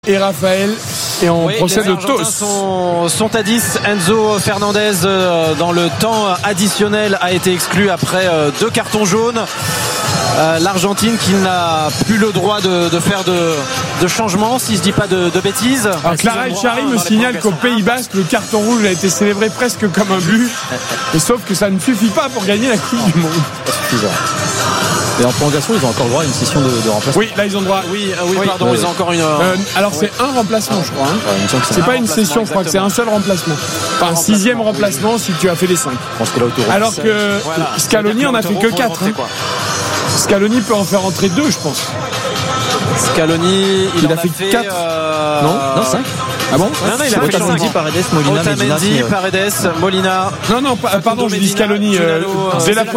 Et Raphaël, et on procède au toss. Sont à 10. Enzo Fernandez dans le temps additionnel a été exclu après 2 cartons jaunes. L'Argentine qui n'a plus le droit de faire de changement, si je dis pas de bêtises. Alors Clara Etchari me signale qu'au Pays Basque, le carton rouge a été célébré presque comme un but. Et sauf que ça ne suffit pas pour gagner la Coupe du Monde. Pas suffisant. Et en prolongation, ils ont encore droit à une session de remplacement. Oui, là ils ont droit. Oui, pardon, ils ont encore une. Alors c'est un remplacement, je crois. Hein. C'est pas une session, je crois que c'est un seul remplacement. Enfin, un 6e remplacement si tu as fait les 5. Alors que Scaloni en a fait que 4. Hein. Scaloni peut en faire entrer 2, je pense. Scaloni, il a fait 4. Non, 5. Ah bon? Non, il a fait Otamendi, Paredes, Molina, Otamendi, Paredes, Molina. Non, pardon, je dis Scaloni. De la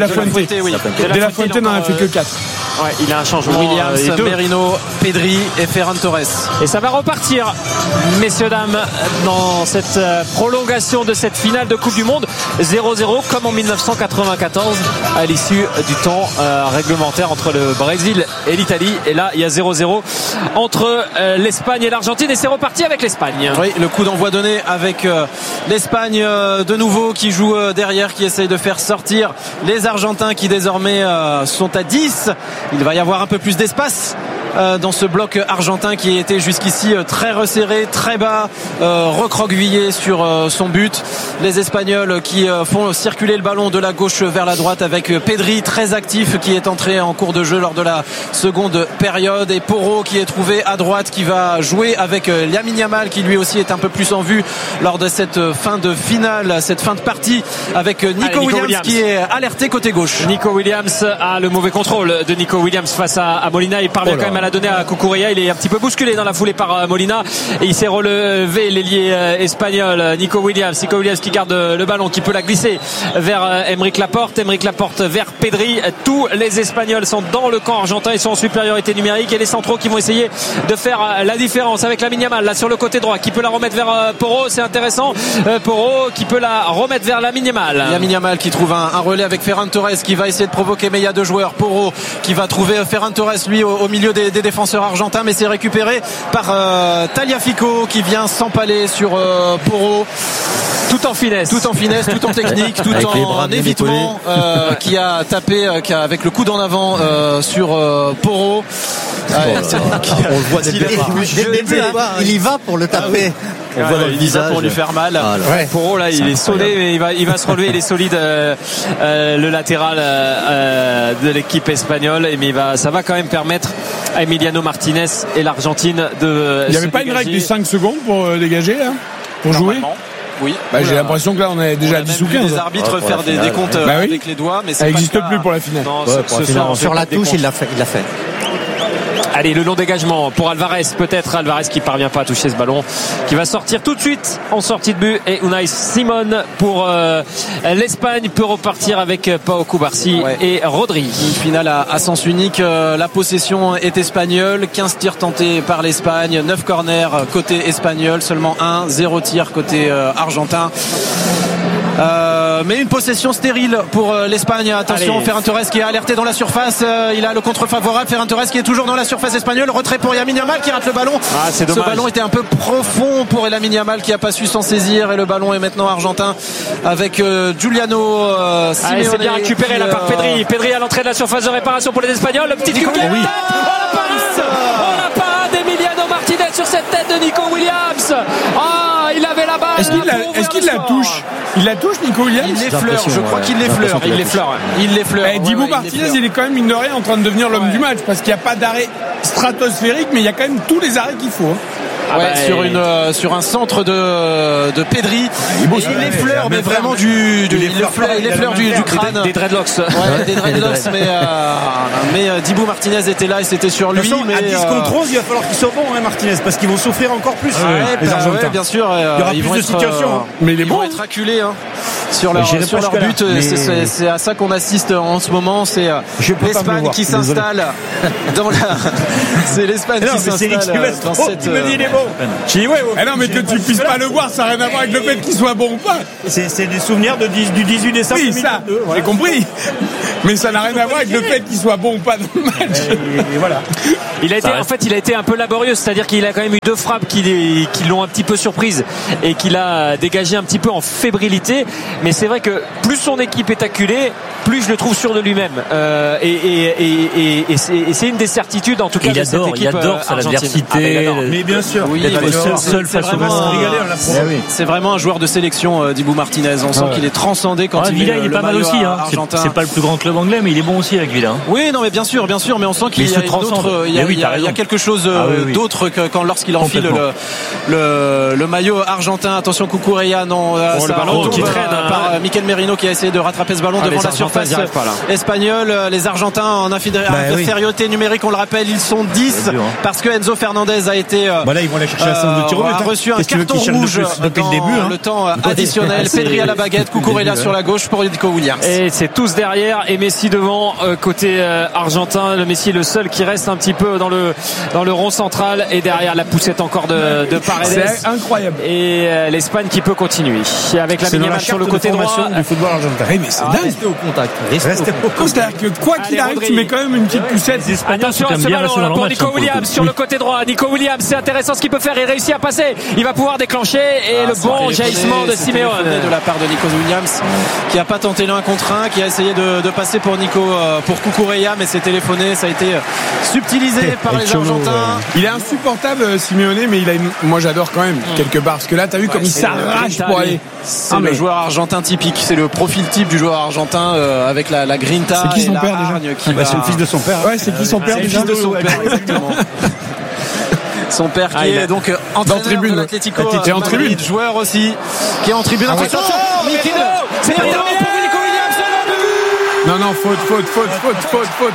Fuente n'en a fait que 4. Ouais, il a un changement. Williams, Merino, Pedri et Ferran Torres. Et ça va repartir, messieurs, dames, dans cette prolongation de cette finale de Coupe du Monde. 0-0 comme en 1994 à l'issue du temps réglementaire entre le Brésil et l'Italie. Et là, il y a 0-0 entre l'Espagne et l'Argentine. Et c'est reparti avec l'Espagne. Oui, le coup d'envoi donné avec l'Espagne de nouveau qui joue derrière, qui essaye de faire sortir les Argentins qui désormais sont à 10. Il va y avoir un peu plus d'espace dans ce bloc argentin qui était jusqu'ici très resserré, très bas, recroquevillé sur son but. Les Espagnols qui font circuler le ballon de la gauche vers la droite avec Pedri très actif qui est entré en cours de jeu lors de la seconde période, et Porro qui est trouvé à droite, qui va jouer avec Lamine Yamal qui lui aussi est un peu plus en vue lors de cette fin de finale, cette fin de partie, avec Nico Williams qui est alerté côté gauche. Nico Williams a le mauvais contrôle de Nico Williams face à Molina. Il parvient quand même à la donner à Cucurella. Il est un petit peu bousculé dans la foulée par Molina et il s'est relevé, l'ailier espagnol Nico Williams qui garde le ballon, qui peut la glisser vers Aymeric Laporte vers Pedri. Tous les Espagnols sont dans le camp argentin, ils sont en supériorité numérique, et les centraux qui vont essayer de faire la différence avec Lamine Yamal là sur le côté droit, qui peut la remettre vers Porro. C'est intéressant, Porro qui peut la remettre vers Lamine Yamal qui trouve un relais avec Ferran Torres qui va essayer de provoquer, mais il y a 2 joueurs. Porro qui va trouver Ferran Torres lui au milieu des défenseurs argentins, mais c'est récupéré par Tagliafico qui vient s'empaler sur Porro. Tout en finesse, tout en technique, tout en évitement, qui a tapé avec le coude en avant sur Porro. On le voit dès le début. Il y va pour le taper. On voit dans le visage pour lui faire mal. Porro là, il est sonné, mais il va se relever. Il est solide, le latéral de l'équipe espagnole, mais ça va quand même permettre à Emiliano Martinez et l'Argentine de. Il n'y avait pas une règle des 5 secondes pour dégager là, pour jouer. Oui. J'ai l'impression que là on est déjà à 10 ou 15. Les arbitres faire des comptes avec les doigts, mais ça n'existe plus pour la finale. Non, sur la touche, il l'a fait. Allez, le long dégagement pour Alvarez, peut-être Alvarez qui parvient pas à toucher ce ballon, qui va sortir tout de suite en sortie de but, et Unai Simon pour l'Espagne peut repartir avec Pau Cubarsí et Rodri. Une finale à sens unique, la possession est espagnole, 15 tirs tentés par l'Espagne, 9 corners côté espagnol, seulement 0 tir côté argentin. Mais une possession stérile pour l'Espagne. Attention, Ferran Torres qui est alerté dans la surface, il a le contre favorable. Ferran Torres qui est toujours dans la surface espagnole, retrait pour Lamine Yamal qui rate le ballon. C'est dommage. Ce ballon était un peu profond pour Lamine Yamal qui a pas su s'en saisir, et le ballon est maintenant argentin avec Giuliano Simeone. C'est bien récupéré là par Pedri à l'entrée de la surface de réparation pour les Espagnols. Le petit Cucurella. La parade d'Emiliano Martinez sur cette tête de Nico Williams. Il avait la balle. Est-ce qu'il la touche? Il la touche, Nico Williams? Il l'effleure, je crois qu'il l'effleure. Il l'effleure. Dibu Martinez, il est quand même, mine de rien, en train de devenir l'homme du match, parce qu'il n'y a pas d'arrêt stratosphérique, mais il y a quand même tous les arrêts qu'il faut. Sur un centre de Pedri, il l'effleure, mais vraiment il effleure du crâne, des dreadlocks. Des dreadlocks, mais Dibu Martinez était là et c'était sur lui. Mais à 10 contre 11, il va falloir qu'il soit bon, Martinez, parce qu'ils vont souffrir encore plus. Les Argentins. Bien sûr, il y aura plus de situations. Mais ils vont être acculés sur leur but. C'est à ça qu'on assiste en ce moment. C'est l'Espagne qui s'installe dans la. C'est l'Espagne qui s'installe dans cette. Non, mais que tu puisses pas le voir, ça n'a rien à voir avec le fait qu'il soit bon ou pas. C'est des souvenirs du 18 décembre 2022. J'ai compris. Mais ça n'a rien à voir avec le fait qu'il soit bon ou pas dans le match. Et voilà. Il a été un peu laborieux, c'est-à-dire qu'il a quand même eu 2 frappes qui l'ont un petit peu surprise et qu'il a dégagé un petit peu en fébrilité. Mais c'est vrai que plus son équipe est acculée, plus je le trouve sûr de lui-même. Et c'est une des certitudes en tout cas de cette équipe. Il adore l'adversité. Mais bien sûr. Oui, seul face au c'est vraiment un joueur de sélection, Dibou Martinez. On sent qu'il est transcendé quand il Villa, il est pas mal aussi. C'est pas le plus grand club anglais, mais il est bon aussi avec Villa. Oui, non, mais bien sûr, mais on sent qu'il y a quelque chose d'autre que lorsqu'il enfile le maillot argentin. Attention, Cucurella, non, le ballon qui traîne par Mikel Merino qui a essayé de rattraper ce ballon devant la surface espagnole. Les Argentins en infériorité numérique, on le rappelle, ils sont 10 parce que Enzo Fernandez a été là ils vont aller chercher la séance de tir au but, a reçu un carton rouge depuis le début, le temps additionnel. Pedri à la baguette, Cucurella sur la gauche pour Nico Williams. Et c'est tous derrière et Messi devant côté argentin. Le Messi est le seul qui reste un petit peu dans le rond central et derrière la poussette encore de Paredes. C'est incroyable. Et l'Espagne qui peut continuer avec la Yamal sur le côté droit du football argentin. Mais c'est dingue. Restez au contact. C'est-à-dire que quoi qu'il arrive, tu mets quand même une petite poussette. Attention à ce ballon pour Nico Williams sur le côté droit. Nico Williams, c'est intéressant ce qu'il peut faire. Il réussit à passer. Il va pouvoir déclencher et le bon jaillissement de Simeone de la part de Nico Williams qui a pas tenté l'1 contre 1, qui a essayé de passer pour Cucurella, mais c'est téléphoné. Ça a été subtilisé par les Argentins. Il est insupportable, Simeone, mais moi j'adore quand même quelque part parce que là t'as vu comme il s'arrache pour aller. C'est le joueur argentin typique. C'est le profil type du joueur argentin avec la grinta. C'est qui son père déjà? C'est le fils de son père. Ouais, c'est qui son père déjà? C'est le fils de son père, exactement. Son père qui est donc entraîneur de l'Atlético et en tribune, joueur aussi qui est en tribune. Attention, c'est pour Nico Williams. Non, faute.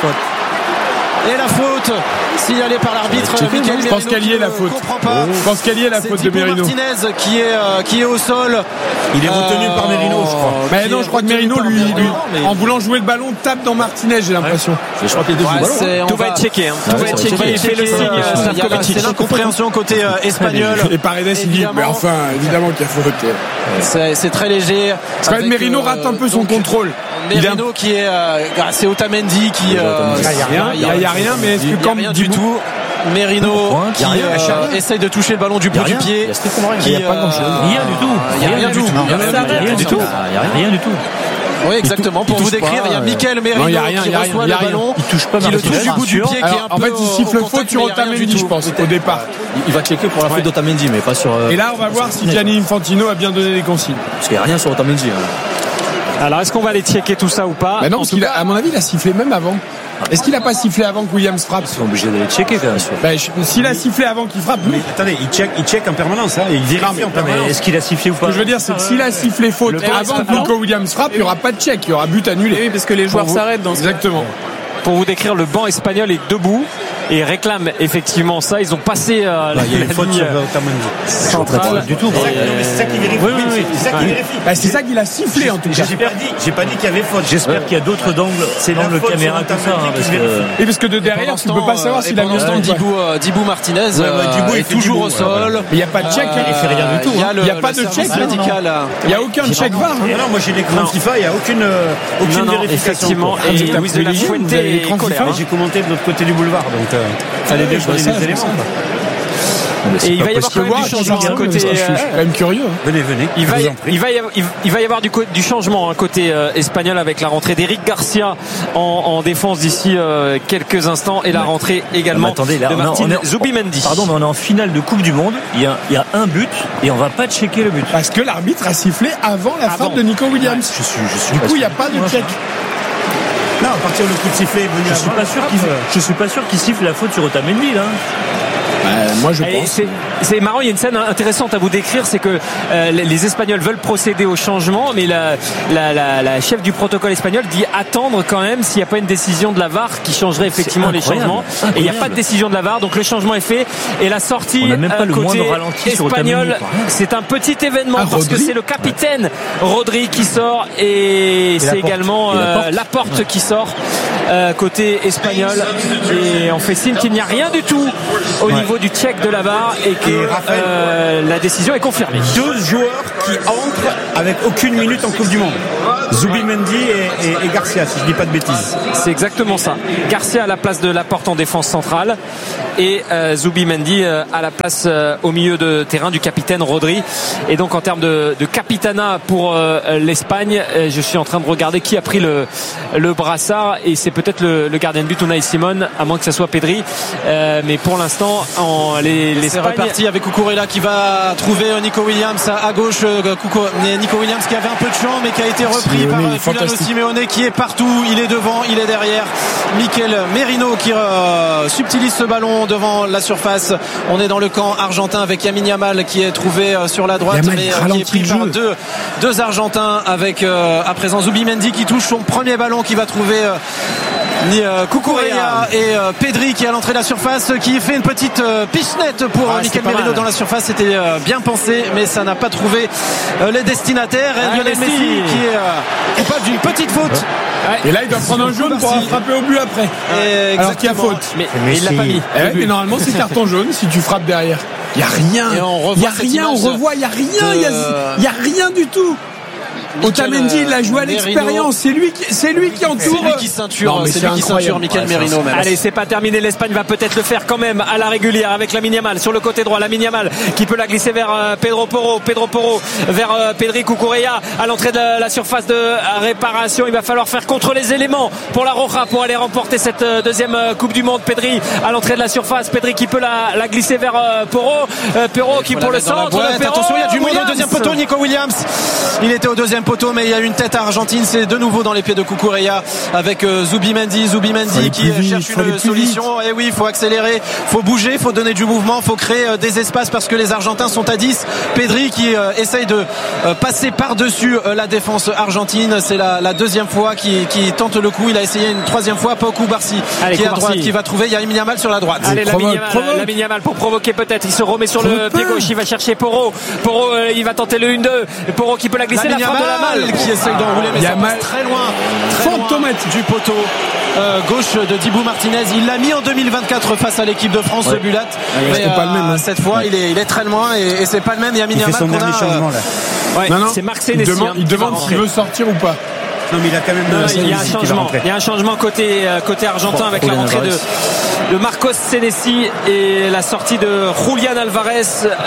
Et la faute signalée par l'arbitre Mikel Merino. Je pense qu'elle y est la faute. Je pense qu'elle y est la faute de Merino. Martinez qui est au sol. Il est retenu par Merino, je crois. Mais non, je crois que Merino lui en voulant jouer le ballon tape dans Martinez, j'ai l'impression. Je crois que les deux jouent le ballon. Tout va être checké. Tout va être checké. Il fait le signe. C'est l'incompréhension côté espagnol. Et Paredes il dit mais enfin évidemment qu'il y a faute. C'est très léger. C'est quand même Merino rate un peu son contrôle. Merino qui est c'est Otamendi qui il y a rien, mais est-ce que quand rien du tout Merino qui essaye de toucher le ballon du bout du pied, il n'y a pas grand-chose. Rien du tout. Oui, exactement. Pour vous décrire, il y a Mikel Merino qui reçoit le ballon, qui le touche du bout du pied, qui est un peu. En fait, il siffle faute sur Otamendi, je pense, au départ. Il va checker pour la faute d'Otamendi, mais pas sur. Et là, on va voir si Gianni Infantino a bien donné les consignes. Parce qu'il n'y a rien sur Otamendi. Alors, est-ce qu'on va aller checker tout ça ou pas? Non, parce qu'à mon avis, il a sifflé même avant. Est-ce qu'il a pas sifflé avant que Williams frappe? Ils sont obligés d'aller checker quand même. S'il a sifflé avant qu'il frappe, mais attendez, il check en permanence, il vérifie en permanence. Est-ce qu'il a sifflé ou pas? Ce que je veux dire, c'est que s'il a sifflé faute avant que Nico Williams frappe, il n'y aura pas de check, il y aura but annulé. Oui, parce que les joueurs s'arrêtent dans ce. Exactement. Pour vous décrire, le banc espagnol est debout et réclame effectivement ça. Ils ont passé la ligne centrale du tout. C'est ça qui vérifie. C'est ça qu'il a sifflé en tout cas. J'ai pas dit qu'il y avait faute. J'espère qu'il y a d'autres angles, c'est l'angle caméra, tout ça. Et parce que de derrière, tu peux pas savoir s'il a mis un Dibou Martinez. Dibou est toujours au sol. Il n'y a pas de check. Il fait rien du tout. Il n'y a pas de check médical. Il n'y a aucun check VAR. Non, moi j'ai l'écran FIFA, il n'y a aucune vérification. Effectivement. Et Luis de la Fuente est colère. J'ai commenté de l'autre côté du boulevard, donc fallait bien choisir les éléments. Et il va y avoir quand même du changement côté. Je suis quand même curieux. Venez. Il va y avoir du changement côté espagnol avec la rentrée d'Eric Garcia en défense d'ici quelques instants et la rentrée également de Martin Zubimendi. Pardon, mais on est en finale de Coupe du Monde. Il y a un but et on va pas checker le but. Parce que l'arbitre a sifflé avant la frappe de Nico Williams. Du coup, il n'y a pas de check. Non, à partir du coup de sifflet, je suis pas sûr qu'il siffle la faute sur Otamendi là. Moi je pense. C'est marrant, il y a une scène intéressante à vous décrire, c'est que les Espagnols veulent procéder au changement, mais la chef du protocole espagnol dit attendre quand même s'il n'y a pas une décision de la VAR qui changerait effectivement les changements. Et il n'y a pas de décision de la VAR, donc le changement est fait. Et la sortie côté espagnol, c'est un petit événement parce que c'est le capitaine Rodri qui sort et c'est également Laporte qui sort. côté espagnol, et on fait signe qu'il n'y a rien du tout au niveau du check de la barre et que la décision est confirmée. 2 joueurs qui entrent avec aucune minute en Coupe du Monde. Zubimendi et Garcia, si je dis pas de bêtises. C'est exactement ça. Garcia à la place de Laporte en défense centrale et Zubimendi à la place au milieu de terrain du capitaine Rodri. Et donc en termes de capitana pour l'Espagne, je suis en train de regarder qui a pris le brassard, et c'est peut-être le gardien de but Unai Simon, à moins que ça soit Pedri, mais pour l'instant l'Espagne c'est reparti avec Cucurella qui va trouver Nico Williams à gauche. Nico Williams qui avait un peu de champ mais qui a été repris par Giuliano Simeone qui est partout, il est devant, il est derrière. Mikel Merino qui subtilise ce ballon devant la surface. On est dans le camp argentin avec Lamine Yamal qui est trouvé sur la droite, mais qui est pris par deux Argentins avec à présent Zubimendi qui touche son premier ballon, qui va trouver Cucurella et Pedri qui est à l'entrée de la surface, qui fait une petite pichenette pour Mikel Merino dans la surface. C'était bien pensé, mais ça n'a pas trouvé les destinataires. Et Lionel Messi qui est coupable d'une petite faute. Et là il doit prendre un jaune pour frapper au but après. Alors qu'il y a faute. Mais il l'a pas mis. Mais normalement c'est carton jaune si tu frappes derrière. Il n'y a rien. Il n'y a rien, on revoit, il n'y a rien. Il n'y a rien du tout. Otamendi, il a joué à l'expérience. C'est lui qui entoure. C'est lui qui ceinture Mikel Merino. Allez, c'est pas terminé. L'Espagne va peut-être le faire quand même à la régulière avec Lamine Yamal sur le côté droit. Lamine Yamal qui peut la glisser vers Pedro Porro vers Pedri. Cucurella à l'entrée de la surface de réparation. Il va falloir faire contre les éléments pour la Roja pour aller remporter cette deuxième Coupe du Monde. Pedri à l'entrée de la surface. Pedri qui peut la glisser vers Porro. Porro qui pour le centre. Attention, il y a du monde au deuxième poteau. Nico Williams, il était au deuxième poteau, mais il y a une tête argentine. C'est de nouveau dans les pieds de Cucurella avec Zubimendi qui cherche une solution. Et oui, il faut accélérer, faut bouger, faut donner du mouvement, faut créer des espaces parce que les Argentins sont à 10. Pedri qui essaye de passer par-dessus la défense argentine. C'est la deuxième fois qui tente le coup. Il a essayé une troisième fois. Pau Cubarsí qui est à droite, qui va trouver. Il y a Lamine Yamal sur la droite. Allez, Lamine Yamal pour provoquer peut-être. Il se remet sur le pied gauche. Il va chercher Porro. Il va tenter le 1-2. Porro qui peut la glisser. La frappe de la malle qui essaye d'enrouler, mais ça passe très loin du poteau gauche de Dibou Martinez. Il l'a mis en 2024 face à l'équipe de France, ce Bulat. Mais pas le même, cette fois, il est très loin et c'est pas le même. Lamine Yamal qu'on a. C'est Marc Sénessi. Il demande s'il veut sortir ou pas. Non, mais il a quand même il y a un changement côté argentin avec la rentrée de Marcos Senesi et la sortie de Julián Alvarez,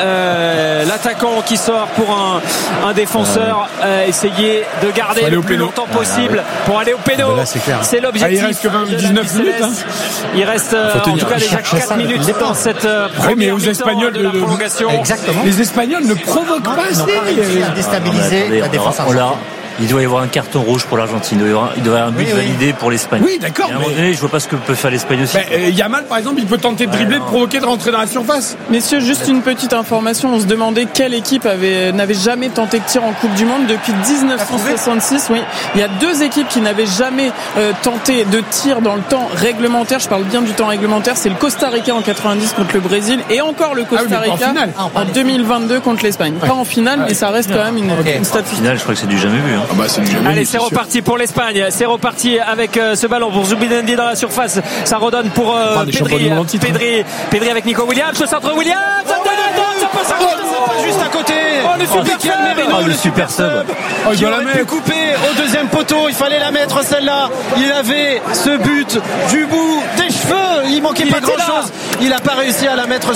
l'attaquant qui sort pour un défenseur. Essayer de garder le plus longtemps possible pour aller au péno. C'est l'objectif. Il reste que 19 minutes. Il reste en tout cas déjà 4 minutes dans cette première mi-temps de la prolongation. Exactement. Les Espagnols ne provoquent pas assez. Ils ont déstabilisé la défense argentine. Il doit y avoir un carton rouge pour l'Argentine. Il doit y avoir un but validé pour l'Espagne. Oui, d'accord. À un moment donné, je vois pas ce que peut faire l'Espagne aussi. Yamal, par exemple, il peut tenter de dribbler, de provoquer, de rentrer dans la surface. Messieurs, juste une petite information. On se demandait quelle équipe n'avait jamais tenté de tir en Coupe du Monde depuis 1966. Oui, il y a 2 équipes qui n'avaient jamais tenté de tir dans le temps réglementaire. Je parle bien du temps réglementaire. C'est le Costa Rica en 90 contre le Brésil et encore le Costa Rica en 2022 contre l'Espagne. Pas en finale, mais ça reste quand même une statistique. Finale, je crois que c'est du jamais vu. Allez, c'est reparti pour l'Espagne. C'est reparti avec ce ballon pour Zubimendi dans la surface. Ça redonne pour Pedri avec Nico Williams. Le centre Williams. Ça passe juste à côté. Le super sub. Qui aurait pu couper au deuxième poteau. Il fallait la mettre celle-là. Il avait ce but du bout des cheveux. Il manquait pas grand-chose. Il n'a pas réussi à la mettre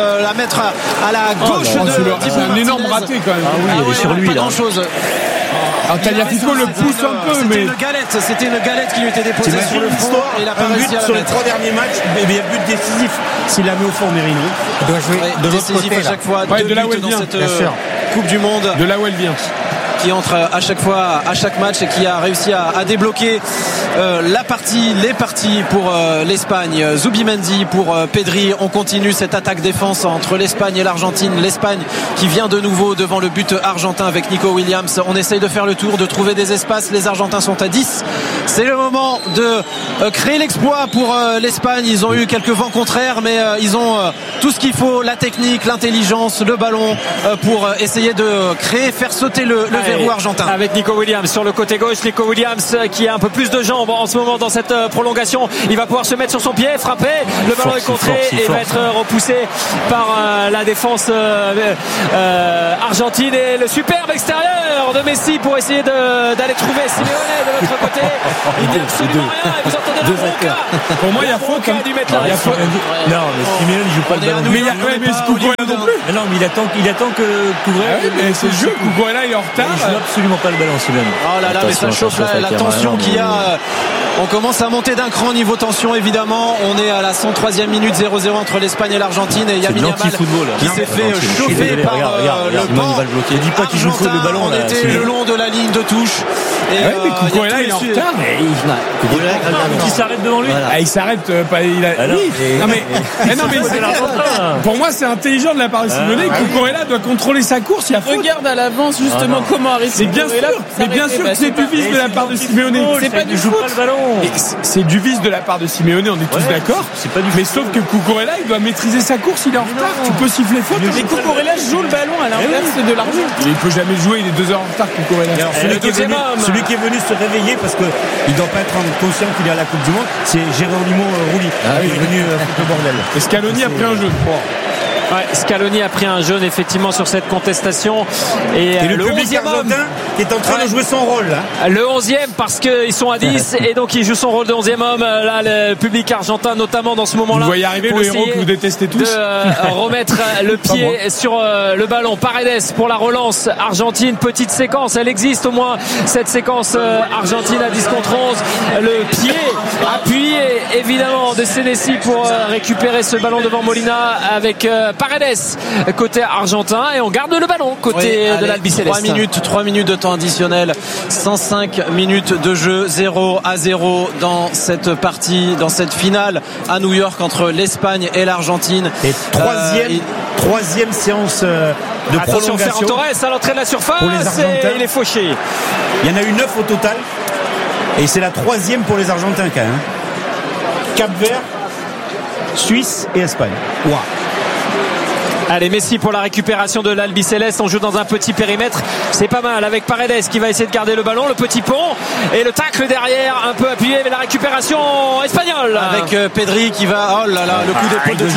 à la gauche de. C'est un énorme raté quand même. Il est sur lui là. Alors Tagliafico le pousse un peu, mais c'était une galette qui lui était déposée sur le fond. Il a pas réussi à la sur les mettre. 3 derniers matchs, il y a but décisif s'il la met au fond, Merino. Il doit jouer de l'autre décisif côté à chaque fois. de là où elle dans vient, cette Coupe du Monde. De là où elle vient. Qui entre à chaque fois, à chaque match et qui a réussi à débloquer les parties pour l'Espagne. Zubimendi pour Pedri. On continue cette attaque-défense entre l'Espagne et l'Argentine. L'Espagne qui vient de nouveau devant le but argentin avec Nico Williams. On essaye de faire le tour, de trouver des espaces. Les Argentins sont à 10. C'est le moment de créer l'exploit pour l'Espagne. Ils ont eu quelques vents contraires, mais ils ont tout ce qu'il faut, la technique, l'intelligence, le ballon pour essayer de créer, faire sauter le verrou argentin. Avec Nico Williams sur le côté gauche. Nico Williams qui a un peu plus de jambes jambes en ce moment dans cette prolongation. Il va pouvoir se mettre sur son pied, frapper. Le ballon est contré et va être repoussé par la défense argentine. Et le superbe extérieur de Messi pour essayer d'aller trouver Simeone de l'autre côté. Il dit absolument rien. Et vous entendez la bronca. Pour moi, il y a faute. Du mettre là. Non, mais Simeone il joue pas le ballon. Mais Cucurella non plus. Mais non, mais il attend que Cucurella. Mais c'est le jeu. Cucurella il est en retard. Il joue absolument pas le ballon, Simeone. Oh là là, mais ça chauffe la tension qu'il y a. On commence à monter d'un cran niveau tension, évidemment. On est à la 103e minute, 0-0 entre l'Espagne et l'Argentine. Et Yamin Yamal qui s'est fait chauffer par le banc. Il dit pas qu'il joue le ballon. On était le long de la ligne de touche. Mais Cucurella il est en retard. Qui s'arrête devant lui. Il s'arrête pas. Pour moi, c'est intelligent de la part de Simeone. Cucurella doit contrôler sa course. Il y a faute. Regarde à l'avance justement comment arrive. C'est bien sûr. Mais bien sûr que c'est du vice de la part de Simeone. C'est pas du joue foot. pas le ballon. C'est du vice de la part de Simeone, on est tous d'accord. Mais sauf que Cucurella, il doit maîtriser sa course, il est en retard. Tu peux siffler faute. Mais Cucurella joue le ballon à l'inverse de l'Argentine. Il peut jamais jouer, il est 2 heures en retard, Cucurella. Alors, celui qui est venu se réveiller parce qu'il ne doit pas être conscient qu'il est à la Coupe du Monde, c'est Geronimo Rulli. Il est venu foutre le bordel. Et Scaloni a pris un jaune. Ouais, Scaloni a pris un jaune effectivement sur cette contestation et le public 11e homme argentin qui est en train de jouer son rôle là. Le 11e parce qu'ils sont à 10 et donc il joue son rôle de 11e homme. Là le public argentin notamment dans ce moment-là. Vous voyez arriver le héros que vous détestez tous. De remettre le pied sur le ballon. Paredes pour la relance argentine. Petite séquence, elle existe au moins cette séquence argentine à 10 contre 11. Le pied appuyé évidemment de Senesi pour récupérer ce ballon devant Molina avec Paredes côté argentin et on garde le ballon côté de l'Albiceleste. 3 minutes de temps additionnel, 105 minutes de jeu, 0-0 dans cette partie, dans cette finale à New York entre l'Espagne et l'Argentine. Et troisième séance de attention, prolongation. Ferran Torres à l'entrée de la surface et il est fauché. Il y en a eu 9 au total et c'est la 3e pour les Argentins quand même. Cap-Vert, Suisse et Espagne. Wow. Allez, Messi pour la récupération de l'Albiceleste. On joue dans un petit périmètre. C'est pas mal avec Paredes qui va essayer de garder le ballon. Le petit pont et le tacle derrière, un peu appuyé, mais la récupération espagnole. Avec Pedri qui va. Oh là là, le coup d'épaule de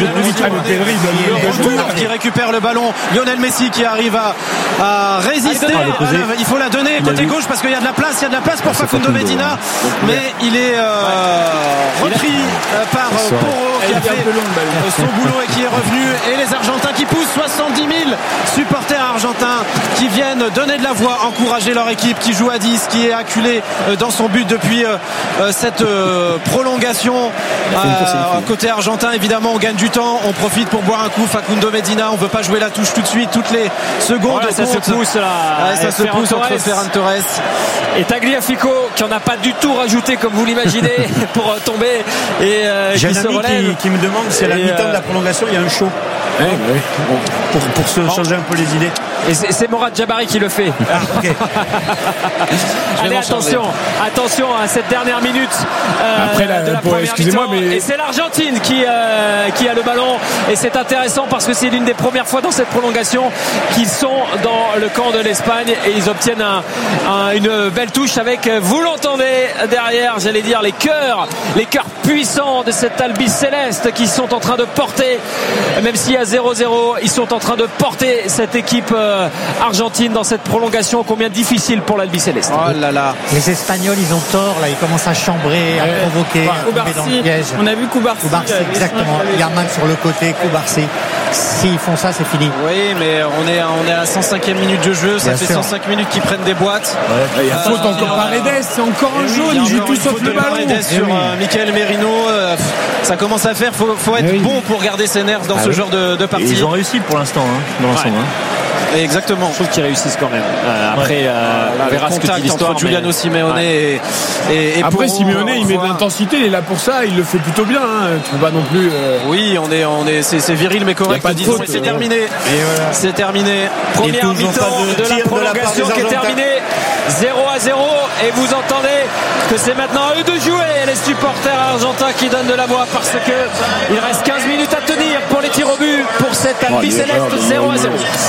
Pedri qui récupère le ballon. Lionel Messi qui arrive à résister. Il faut la donner côté gauche parce qu'il y a de la place. Il y a de la place pour Facundo Medina. Mais il est repris par Porro qui a fait son boulot et qui est revenu. Et les Argentins qui poussent 70 000 supporters argentins qui viennent donner de la voix, encourager leur équipe qui joue à 10, qui est acculée dans son but depuis cette prolongation. Côté argentin, évidemment, on gagne du temps, on profite pour boire un coup. Facundo Medina, on ne veut pas jouer la touche tout de suite, toutes les secondes. Ça se pousse là. Ça se pousse entre Ferran Torres et Tagliafico qui en a pas du tout rajouté comme vous l'imaginez pour tomber et qui se relève. Qui me demande si à la mi-temps de la prolongation il y a un show. Pour se changer un peu les idées. Et c'est Morad Jabari qui le fait. Okay. Allez, attention à cette dernière minute après de la première excusez-moi, mi-temps. mais... Et c'est l'Argentine qui a le ballon. Et c'est intéressant parce que c'est l'une des premières fois dans cette prolongation qu'ils sont dans le camp de l'Espagne et ils obtiennent une belle touche avec, vous l'entendez derrière, j'allais dire les cœurs puissants de cette Albiceleste qui sont en train de porter, même s'il y a 0-0, ils sont en train de porter cette équipe argentine dans cette prolongation, combien difficile pour l'Albiceleste. Oh là là. Les Espagnols, ils ont tort, là, ils commencent à chambrer, à provoquer, à tomber dans le piège. On a vu Cubarsí, exactement. Yarman sur le côté, Cubarsí. S'ils font ça, c'est fini. Oui, mais on est à la 105e minute de jeu, ça fait 105 minutes qu'ils prennent des boîtes. Il y a faute encore Paredes, c'est encore un jaune, il joue tout sauf le ballon. Paredes sur Michael Merino, ça commence à faire, faut être bon pour garder ses nerfs dans ce genre de partie. Ils ont réussi pour l'instant, dans l'ensemble. Exactement. Je trouve qu'ils réussissent quand même. Après, on verra ce que dit l'histoire. Entre Giuliano Simeone et après Simeone, il met de l'intensité, il est là pour ça, il le fait plutôt bien. Tu peux pas non plus. Oui, c'est viril mais correct. C'est terminé. C'est terminé. Première mi-temps de la prolongation qui est terminée. 0-0 et vous entendez que c'est maintenant à eux de jouer, les supporters argentins qui donnent de la voix parce que il reste 15 minutes à tenir pour les tirs au but pour cette Albiceleste. 0-0. Si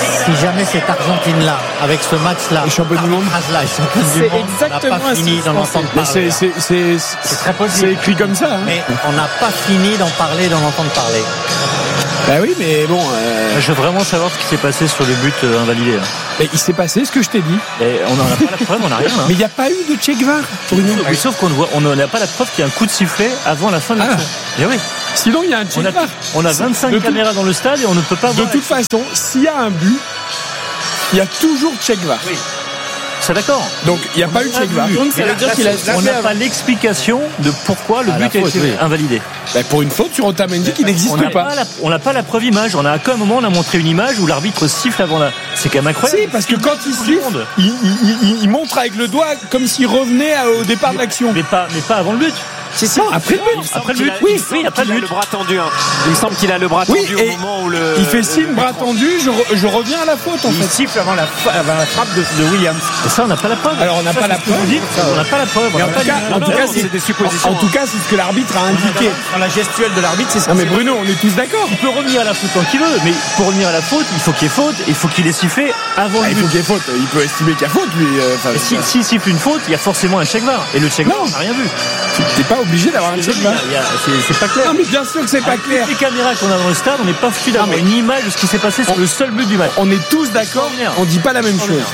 jamais cette Argentine-là, avec ce match-là, les champions du monde, c'est exactement on n'a pas fini d'en entendre parler. C'est très possible. C'est écrit comme ça. Mais on n'a pas fini d'en parler, d'en entendre parler. Bah oui, mais bon. Je veux vraiment savoir ce qui s'est passé sur le but invalidé. Mais il s'est passé ce que je t'ai dit. Et on n'en a pas la preuve, on n'a rien. Mais il n'y a pas eu de Che Guevara. Oui, sauf qu'on n'a pas la preuve qu'il y a un coup de sifflet avant la fin de l'action. Et oui. Sinon, il y a un Che Guevara. On a 25 caméras dans le stade et on ne peut pas voir. De toute façon, s'il y a un but, il y a toujours Che Guevara. Oui. C'est d'accord. Donc il n'y a pas eu de Che Guevara. Donc ça veut dire qu'il a. On n'a pas l'explication de pourquoi le but a été invalidé. Bah, pour une faute sur Otamendi qui n'existe pas. On n'a pas la preuve image. On a qu'à un moment on a montré une image où l'arbitre siffle avant la. C'est quand même incroyable. Si, parce que quand il siffle, il montre avec le doigt comme s'il revenait au départ de l'action. Mais pas avant le but. C'est ça, après le but. Après le but, oui, après le but. Le bras tendu. Il me semble qu'il a le bras tendu au moment où le. Il fait signe bras tendu. Je reviens à la faute en fait. Il siffle avant la frappe de Williams. Et ça, on n'a pas la preuve. Alors on n'a pas la preuve. On n'a pas la preuve. En tout cas, c'est des suppositions. En tout cas, c'est ce que l'arbitre a indiqué. Dans la gestuelle de l'arbitre, c'est ça. Non mais Bruno, on est tous d'accord. Il peut revenir à la faute quand il veut, mais pour revenir à la faute, il faut qu'il y ait faute. Il faut qu'il ait sifflé avant le but. Il faut qu'il y ait faute. Il peut estimer qu'il y a faute lui. S'il siffle une faute, il y a forcément un Che Guevara. Et le Che Guevara, on n'a rien vu. T'es pas obligé d'avoir un Che Guevara. C'est pas clair. Non mais bien sûr que c'est pas clair. Les caméras qu'on a dans le stade, on n'est pas foutu d'avoir une image de ce qui s'est passé sur le seul but du match. On est tous d'accord. On dit pas la même chose.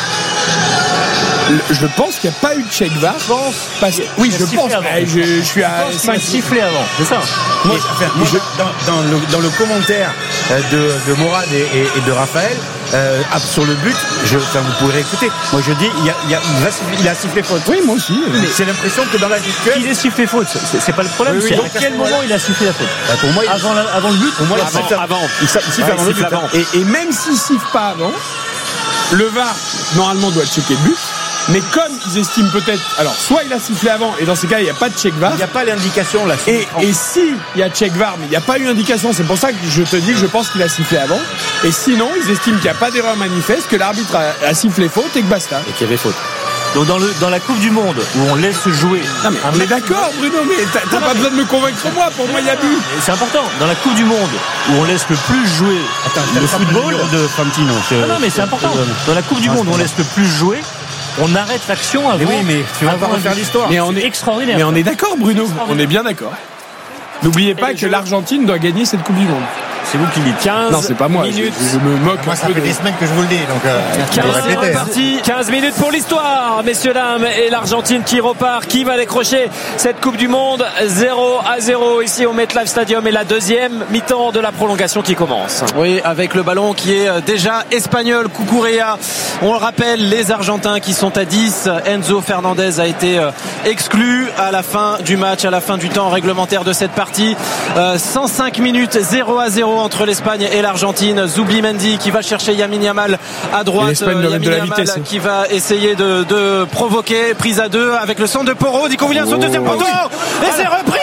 Je pense qu'il n'y a pas eu de Che Guevara. Oui, je pense. Je suis à 5 sifflets avant. C'est ça. Moi, dans le commentaire de Morad et de Raphaël sur le but, vous pouvez réécouter. Moi, je dis, il a sifflé faute. Oui, moi aussi. Mais c'est l'impression que dans la gestuelle, il est sifflé faute. C'est pas le problème. Oui, c'est à quel moment il a sifflé la faute. Pour moi, avant le but. Pour moi, il siffle avant le but. Et même s'il siffle pas avant, le VAR normalement doit checker le but. Mais comme ils estiment peut-être, alors soit il a sifflé avant et dans ces cas il n'y a pas de Che Guevara. Il n'y a pas l'indication là. Et si il y a Che Guevara mais il n'y a pas eu indication, c'est pour ça que je te dis que je pense qu'il a sifflé avant. Et sinon ils estiment qu'il n'y a pas d'erreur manifeste, que l'arbitre a sifflé faute et que basta. Et qu'il y avait faute. Donc dans la Coupe du Monde où on laisse jouer. Non mais on est d'accord Bruno, mais t'as pas besoin de me convaincre moi. Pour moi il y a but. C'est important. Dans la Coupe du Monde où on laisse le plus jouer le football de Fantino. Non mais c'est important. Dans la Coupe du Monde où on laisse le plus jouer. On arrête l'action avant. Oui, mais tu vas pas refaire l'histoire. Mais on est extraordinaire. Mais on est d'accord, Bruno. On est bien d'accord. N'oubliez pas que l'Argentine doit gagner cette Coupe du Monde. C'est vous qui le dites. 15 non, c'est pas moi. Minutes. Je me moque. Moi, ça fait des semaines que je vous le dis. Donc, 15 minutes pour l'histoire, messieurs, dames. Et l'Argentine qui repart. Qui va décrocher cette Coupe du Monde? 0-0 ici au MetLife Stadium. Et la deuxième mi-temps de la prolongation qui commence. Oui, avec le ballon qui est déjà espagnol. Cucurella. On le rappelle, les Argentins qui sont à 10. Enzo Fernandez a été exclu à la fin du match, à la fin du temps réglementaire de cette partie. 105 minutes, 0-0 entre l'Espagne et l'Argentine. Zubimendi qui va chercher Lamine Yamal à droite. Lamine Yamal qui va essayer de provoquer. Prise à deux avec le centre de Porro. Nico Williams au deuxième poteau. Et c'est repris.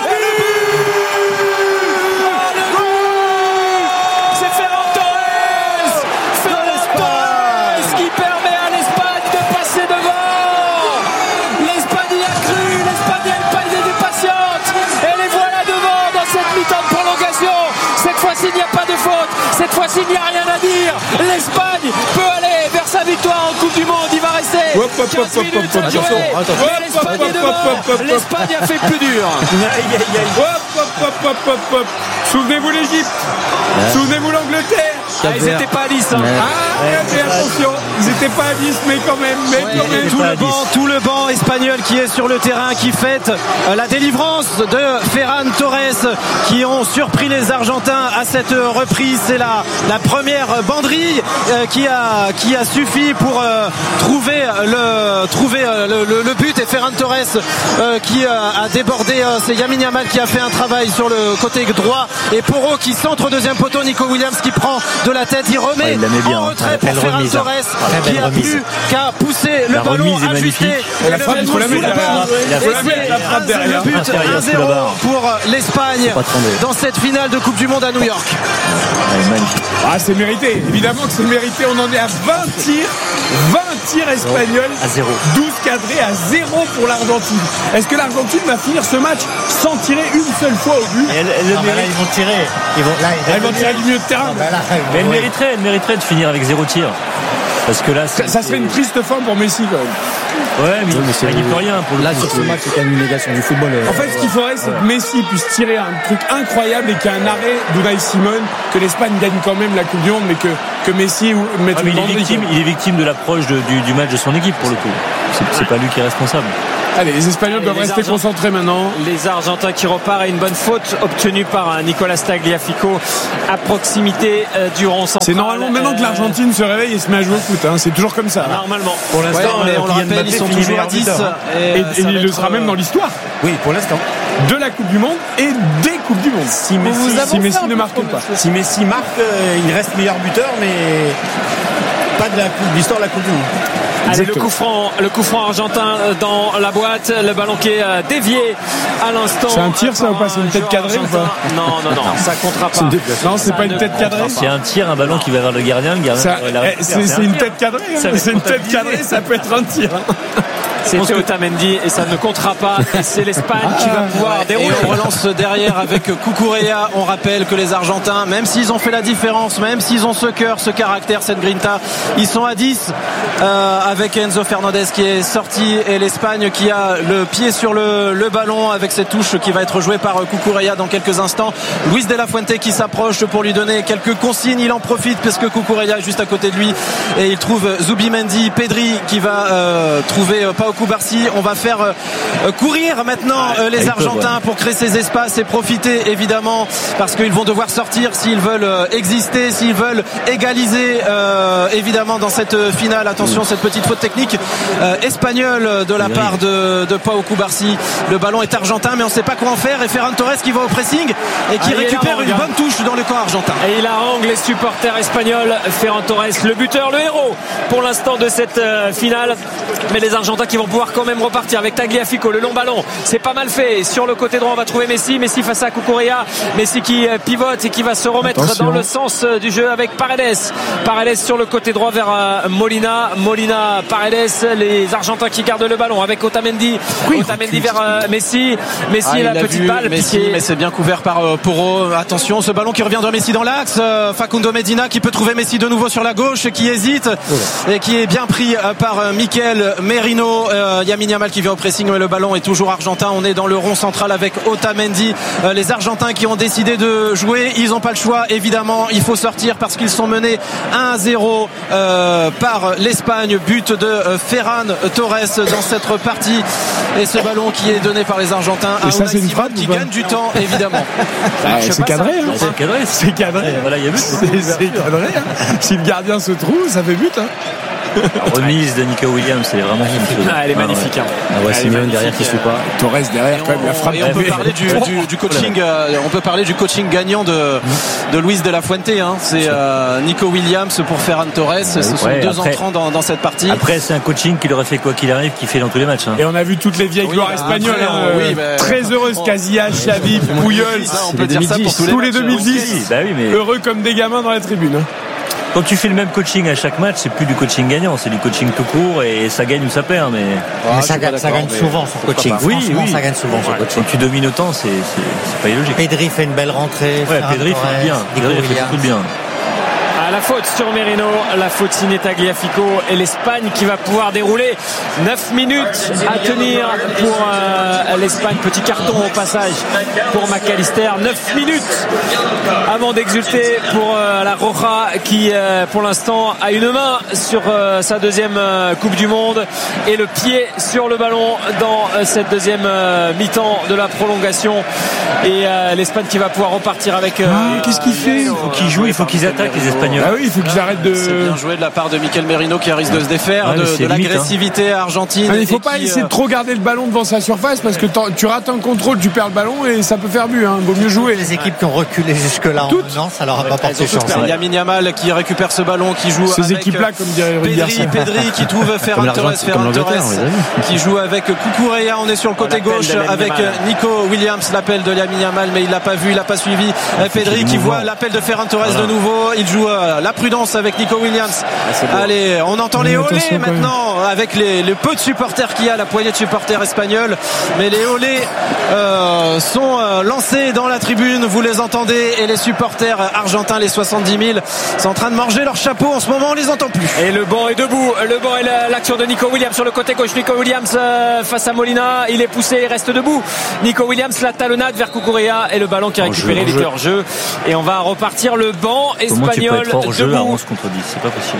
Il n'y a pas de faute, cette fois-ci il n'y a rien à dire. L'Espagne peut aller vers sa victoire en Coupe du Monde. Il va rester 15 minutes à jouer. L'Espagne est devant. L'Espagne a fait le plus dur. Souvenez-vous l'Égypte, souvenez-vous l'Angleterre. Ils n'étaient pas à 10 hein. Mais attention, ils n'étaient pas à 10 mais quand même, tout le banc espagnol qui est sur le terrain, qui fête la délivrance de Ferran Torres, qui ont surpris les Argentins à cette reprise. C'est la première banderille qui a suffi pour trouver le but, et Ferran Torres qui a débordé. C'est Lamine Yamal qui a fait un travail sur le côté droit, et Porro qui centre au deuxième poteau. Nico Williams qui prend de la tête, il remet en retrait pour Ferran Torres qui a plus qu'à pousser le ballon, ajuster la frappe, il faut la mettre la frappe derrière. Le but 1-0 pour l'Espagne dans cette finale de Coupe du Monde à New York. Ah, c'est mérité, évidemment que c'est mérité. On en est à 20 tirs tirs espagnols à 0. 12 cadrés à 0 pour l'Argentine. Est-ce que l'Argentine va finir ce match sans tirer une seule fois au but? Là, ils vont tirer. Ils vont tirer du milieu de terrain. Mais elle mériterait de finir avec 0 tir. Parce que là, ça serait une triste fin pour Messi quand même. Ouais, mais il n'y peut rien pour là sur ce match, c'est quand même une négation du football. En fait, ce qu'il faudrait, c'est que Messi puisse tirer un truc incroyable et qu'il y ait un arrêt d'Unai Simon, que l'Espagne gagne quand même la Coupe du Monde, mais que Messi mette une grande équipe. Il est victime de l'approche du match de son équipe pour le coup. C'est pas lui qui est responsable. Allez, les Espagnols doivent rester concentrés maintenant. Les Argentins qui repartent et une bonne faute obtenue par Nicolas Tagliafico à proximité du rond central. C'est normalement maintenant que l'Argentine se réveille et se met à jouer au foot. Hein. C'est toujours comme ça. Normalement. Pour l'instant, mais on le rappelle, ils sont toujours à 10. Et il le sera même dans l'histoire. Oui, pour l'instant. De la Coupe du Monde et des Coupes du Monde. Si Messi ne marque pas. Si Messi marque, il reste meilleur buteur, mais pas de l'histoire de la Coupe du Monde. Allez, le coup franc argentin dans la boîte, le ballon qui est dévié à l'instant. C'est un tir, ça, ou pas? C'est une tête cadrée ou pas? Non, ça comptera pas. Non, c'est pas une tête cadrée. C'est un tir, un ballon qui va vers le gardien. C'est une tête cadrée. C'est une tête cadrée, ça peut être un tir. C'était Otamendi et ça ne comptera pas. Et c'est l'Espagne qui va pouvoir dérouler. Et on relance derrière avec Cucurella. On rappelle que les Argentins, même s'ils ont fait la différence, même s'ils ont ce cœur, ce caractère, cette grinta, ils sont à 10 avec Enzo Fernandez qui est sorti et l'Espagne qui a le pied sur le ballon avec cette touche qui va être jouée par Cucurella dans quelques instants. Luis de la Fuente qui s'approche pour lui donner quelques consignes. Il en profite parce que Cucurella est juste à côté de lui et il trouve Zubimendi, Pedri qui va trouver Pau Cubarsí. On va faire courir maintenant les Argentins pour créer ces espaces et profiter évidemment parce qu'ils vont devoir sortir s'ils veulent exister, s'ils veulent égaliser évidemment dans cette finale. Attention, cette petite faute technique espagnole de la part de Pau Cubarsí. Le ballon est argentin mais on ne sait pas quoi en faire et Ferran Torres qui va au pressing et qui récupère une bonne touche dans le camp argentin. Et il harangue les supporters espagnols. Ferran Torres, le buteur, le héros pour l'instant de cette finale, mais les Argentins qui vont pouvoir quand même repartir avec Tagliafico, le long ballon, c'est pas mal fait. Sur le côté droit on va trouver Messi face à Cucurella, Messi qui pivote et qui va se remettre dans le sens du jeu avec Paredes sur le côté droit vers Molina, Paredes, les Argentins qui gardent le ballon avec Otamendi vers Messi la petite balle Messi, mais c'est bien couvert par Porro. Attention, ce ballon qui revient de Messi dans l'axe, Facundo Medina qui peut trouver Messi de nouveau sur la gauche, qui hésite et qui est bien pris par Mikel Merino. Lamine Yamal qui vient au pressing mais le ballon est toujours argentin. On est dans le rond central avec Otamendi. Les Argentins qui ont décidé de jouer, ils n'ont pas le choix évidemment, il faut sortir parce qu'ils sont menés 1-0 par l'Espagne, but de Ferran Torres dans cette partie et ce ballon qui est donné par les Argentins à Unai Simon qui gagne du temps évidemment. C'est cadré, c'est cadré. Voilà, il y a but. C'est cadré. Si le gardien se trouve, ça fait but. La remise de Nico Williams, elle est vraiment magnifique. Elle est magnifique. Simeone derrière qui suit pas. Torres derrière quand même la frappe. Et on peut parler du coaching. On peut parler du coaching gagnant de Luis de la Fuente. C'est Nico Williams pour Ferran Torres. Ce sont deux entrants dans cette partie. Après, c'est un coaching qui aurait fait quoi qu'il arrive, qui fait dans tous les matchs. Et on a vu toutes les vieilles gloires espagnoles. Très heureuses, Casillas, Xavi, Puyol. On peut dire ça pour tous les 2010. Heureux comme des gamins dans la tribune. Quand tu fais le même coaching à chaque match, c'est plus du coaching gagnant, c'est du coaching tout court et ça gagne ou ça perd. Mais ça gagne souvent son coaching. Franchement, ça gagne souvent son coaching. Quand tu domines autant, c'est pas illogique. Pedri fait une belle rentrée. Pedri fait bien. Pedri fait tout bien. La faute sur Merino, la faute signée Tagliafico et l'Espagne qui va pouvoir dérouler 9 minutes à tenir pour l'Espagne. Petit carton au passage pour McAllister. 9 minutes avant d'exulter pour la Roja qui pour l'instant a une main sur sa deuxième Coupe du Monde et le pied sur le ballon dans cette deuxième mi-temps de la prolongation. Et l'Espagne qui va pouvoir repartir avec... qu'est-ce qu'il fait? Il faut qu'ils jouent, il faut qu'ils attaquent les Espagnols. Ah oui, il faut qu'ils arrêtent de... C'est bien joué de la part de Mikel Merino qui risque de se défaire de l'agressivité argentine. Il ne faut pas essayer de trop garder le ballon devant sa surface parce que tu rates un contrôle, tu perds le ballon et ça peut faire but. Vaut mieux jouer. Les équipes qui ont reculé jusque-là non, ça leur a pas porté chance. Lamine Yamal qui récupère ce ballon, qui joue ces équipes-là, comme dirait Pedri qui trouve Ferran Torres qui joue avec Cucurella. On est sur le côté gauche avec Nico Williams, l'appel de Lamine Yamal mais il l'a pas vu, il l'a pas suivi. Pedri qui voit l'appel de Ferran Torres de nouveau. Il joue la prudence avec Nico Williams. Allez, on entend les olés maintenant avec le peu de supporters qu'il y a, la poignée de supporters espagnols, mais les olés sont lancés dans la tribune, vous les entendez, et les supporters argentins, les 70 000, sont en train de manger leur chapeau en ce moment, on les entend plus. Et le banc est debout, le banc est l'action de Nico Williams sur le côté gauche. Nico Williams face à Molina, il est poussé, il reste debout. Nico Williams, la talonnade vers Cucurella et le ballon qui est récupéré, il était hors jeu, et on va repartir le banc espagnol debout. À 11 contre 10, c'est pas possible.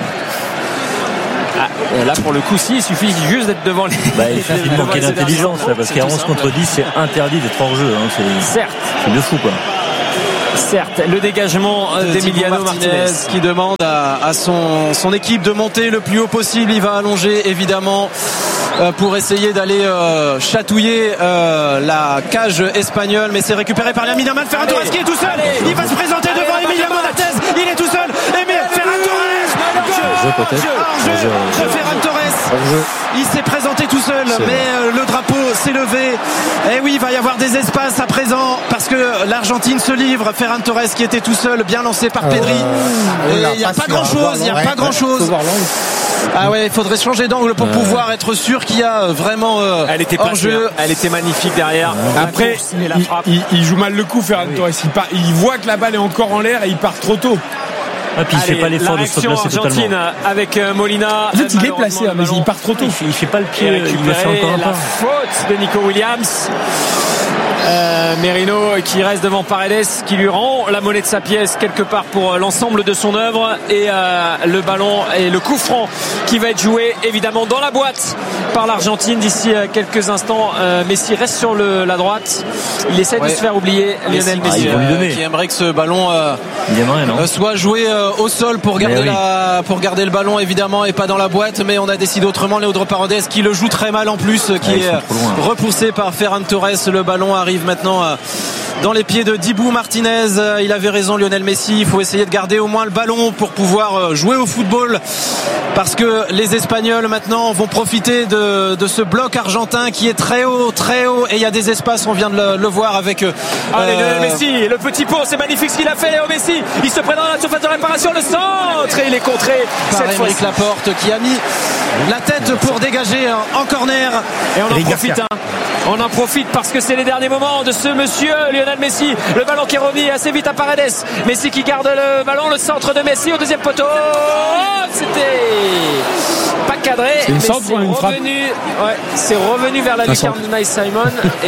Là pour le coup il suffit juste d'être devant les il suffit de manquer d'intelligence là, parce qu'à 11 contre 10 c'est interdit d'être hors jeu, certes, c'est de fou quoi. Certes, le dégagement d'Emiliano Martinez qui demande à son équipe de monter le plus haut possible. Il va allonger évidemment pour essayer d'aller chatouiller la cage espagnole, mais c'est récupéré par Lamine Yamal. Ferran Torres qui est tout seul, il va se présenter devant Emiliano Martinez, il est tout seul, et Ferran Torres de Ferran Torres, il s'est présenté tout seul, mais le drapeau s'est levé, et oui, il va y avoir des espaces à présent parce que l'Argentine se livre. Ferran Torres qui était tout seul, bien lancé par Pedri, et il n'y a pas grand chose, Ah ouais, il faudrait changer d'angle pour pouvoir être sûr qu'il y a vraiment elle était hors jeu. Elle était magnifique derrière. Après, il joue mal le coup, Ferran Torres. Il voit que la balle est encore en l'air et il part trop tôt. Puis il fait pas l'effort de se placer totalement. Avec Molina. En fait, il est placé, mais il part trop tôt. Il fait pas le pied. Il le fait encore un peu. La faute de Nico Williams. Merino qui reste devant Paredes, qui lui rend la monnaie de sa pièce quelque part pour l'ensemble de son œuvre, et le ballon et le coup franc qui va être joué évidemment dans la boîte par l'Argentine d'ici quelques instants. Messi reste sur la droite, il essaie de se faire oublier. Lionel Messi qui aimerait que ce ballon soit joué au sol pour garder le ballon évidemment, et pas dans la boîte, mais on a décidé autrement. Leandro Paredes qui le joue très mal en plus, qui est repoussé par Ferran Torres. Le ballon arrive maintenant dans les pieds de Dibu Martinez. Il avait raison Lionel Messi, il faut essayer de garder au moins le ballon pour pouvoir jouer au football, parce que les Espagnols maintenant vont profiter de ce bloc argentin qui est très haut, et il y a des espaces, on vient de le voir avec Lionel Messi, le petit pont, c'est magnifique ce qu'il a fait. Léo Messi, il se prend dans la surface de réparation, le centre, et il est contré par Aymeric Laporte qui a mis la tête pour dégager en corner, et on en profite parce que c'est les derniers moments de ce monsieur Lionel Messi. Le ballon qui est revenu assez vite à Paredes. Messi qui garde le ballon, le centre de Messi au deuxième poteau. C'était pas cadré. C'est une centre ou une frappe ? C'est revenu vers la lucarne de Nice Simon.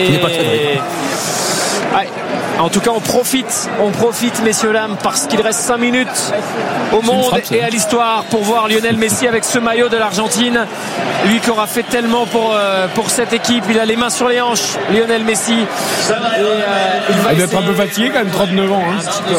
En tout cas, on profite, messieurs dames, parce qu'il reste 5 minutes au monde et à l'histoire pour voir Lionel Messi avec ce maillot de l'Argentine. Lui qui aura fait tellement pour cette équipe. Il a les mains sur les hanches, Lionel Messi. Il va être un peu fatigué quand même, 39 ans.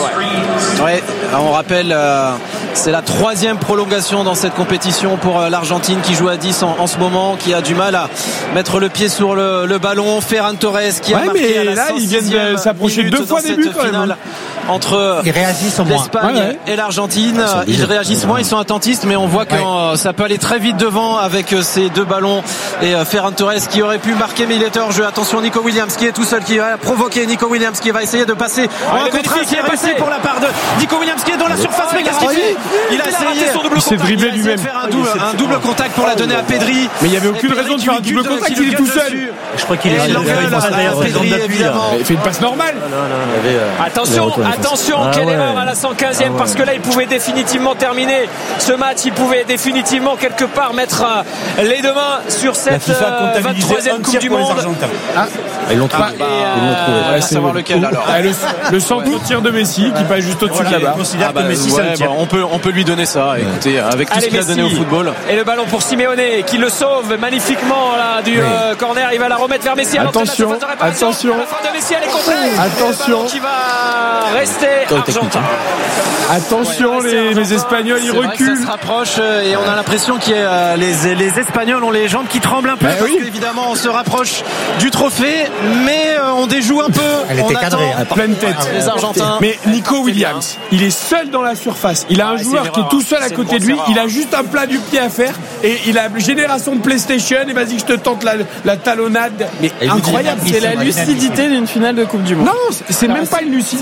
On rappelle, c'est la 3e prolongation dans cette compétition pour l'Argentine, qui joue à 10 en ce moment, qui a du mal à mettre le pied sur le ballon. Ferran Torres qui a marqué à la 106e ils viennent de s'approcher 2 fois des buts quand même. Entre l'Espagne et l'Argentine, ils réagissent moins, ils sont attentistes, mais on voit que ça peut aller très vite devant avec ces 2 ballons, et Ferran Torres qui aurait pu marquer, mais il est hors jeu. Attention, Nico Williams qui est tout seul, qui va provoquer Nico Williams qui va essayer de passer en contre-un, qui est passé pour la part de Nico Williams qui est dans la surface, mais qu'est-ce qu'il fait ? Il a essayé il s'est dribblé lui-même. De faire un double contact pour la donner à Pedri, mais il n'y avait aucune raison de faire un double contact, il est tout seul. Je crois qu'il est Pedri, évidemment. Il fait une passe normale. Attention, quelle erreur à la 115e, parce que là il pouvait définitivement terminer ce match, il pouvait définitivement quelque part mettre les deux mains sur cette 23e Coupe du Monde. Ils l'ont trouvé. À savoir lequel alors. Le centre tir de Messi qui passe juste au-dessus de la barre. On peut lui donner ça, écoutez, avec tout ce qu'il a donné au football. Et le ballon pour Simeone qui le sauve magnifiquement là, du corner, il va la remettre vers Messi. Attention. La frappe de Messi, elle est complète. Attention. Qui va rester argentin. Attention, les Espagnols, ils reculent. Ça se rapproche, et on a l'impression que les Espagnols ont les jambes qui tremblent un peu, parce qu'évidemment on se rapproche du trophée, mais on déjoue un peu. Elle était cadrée à pleine tête. Les Argentins. Mais Nico Williams, il est seul dans la surface. Il a un joueur qui est tout seul à côté de lui. Il a juste un plat du pied à faire, et il a génération de PlayStation. Et vas-y, je te tente la talonnade. Mais incroyable. C'est la lucidité d'une finale de Coupe du Monde. Non, c'est même pas une lucidité là.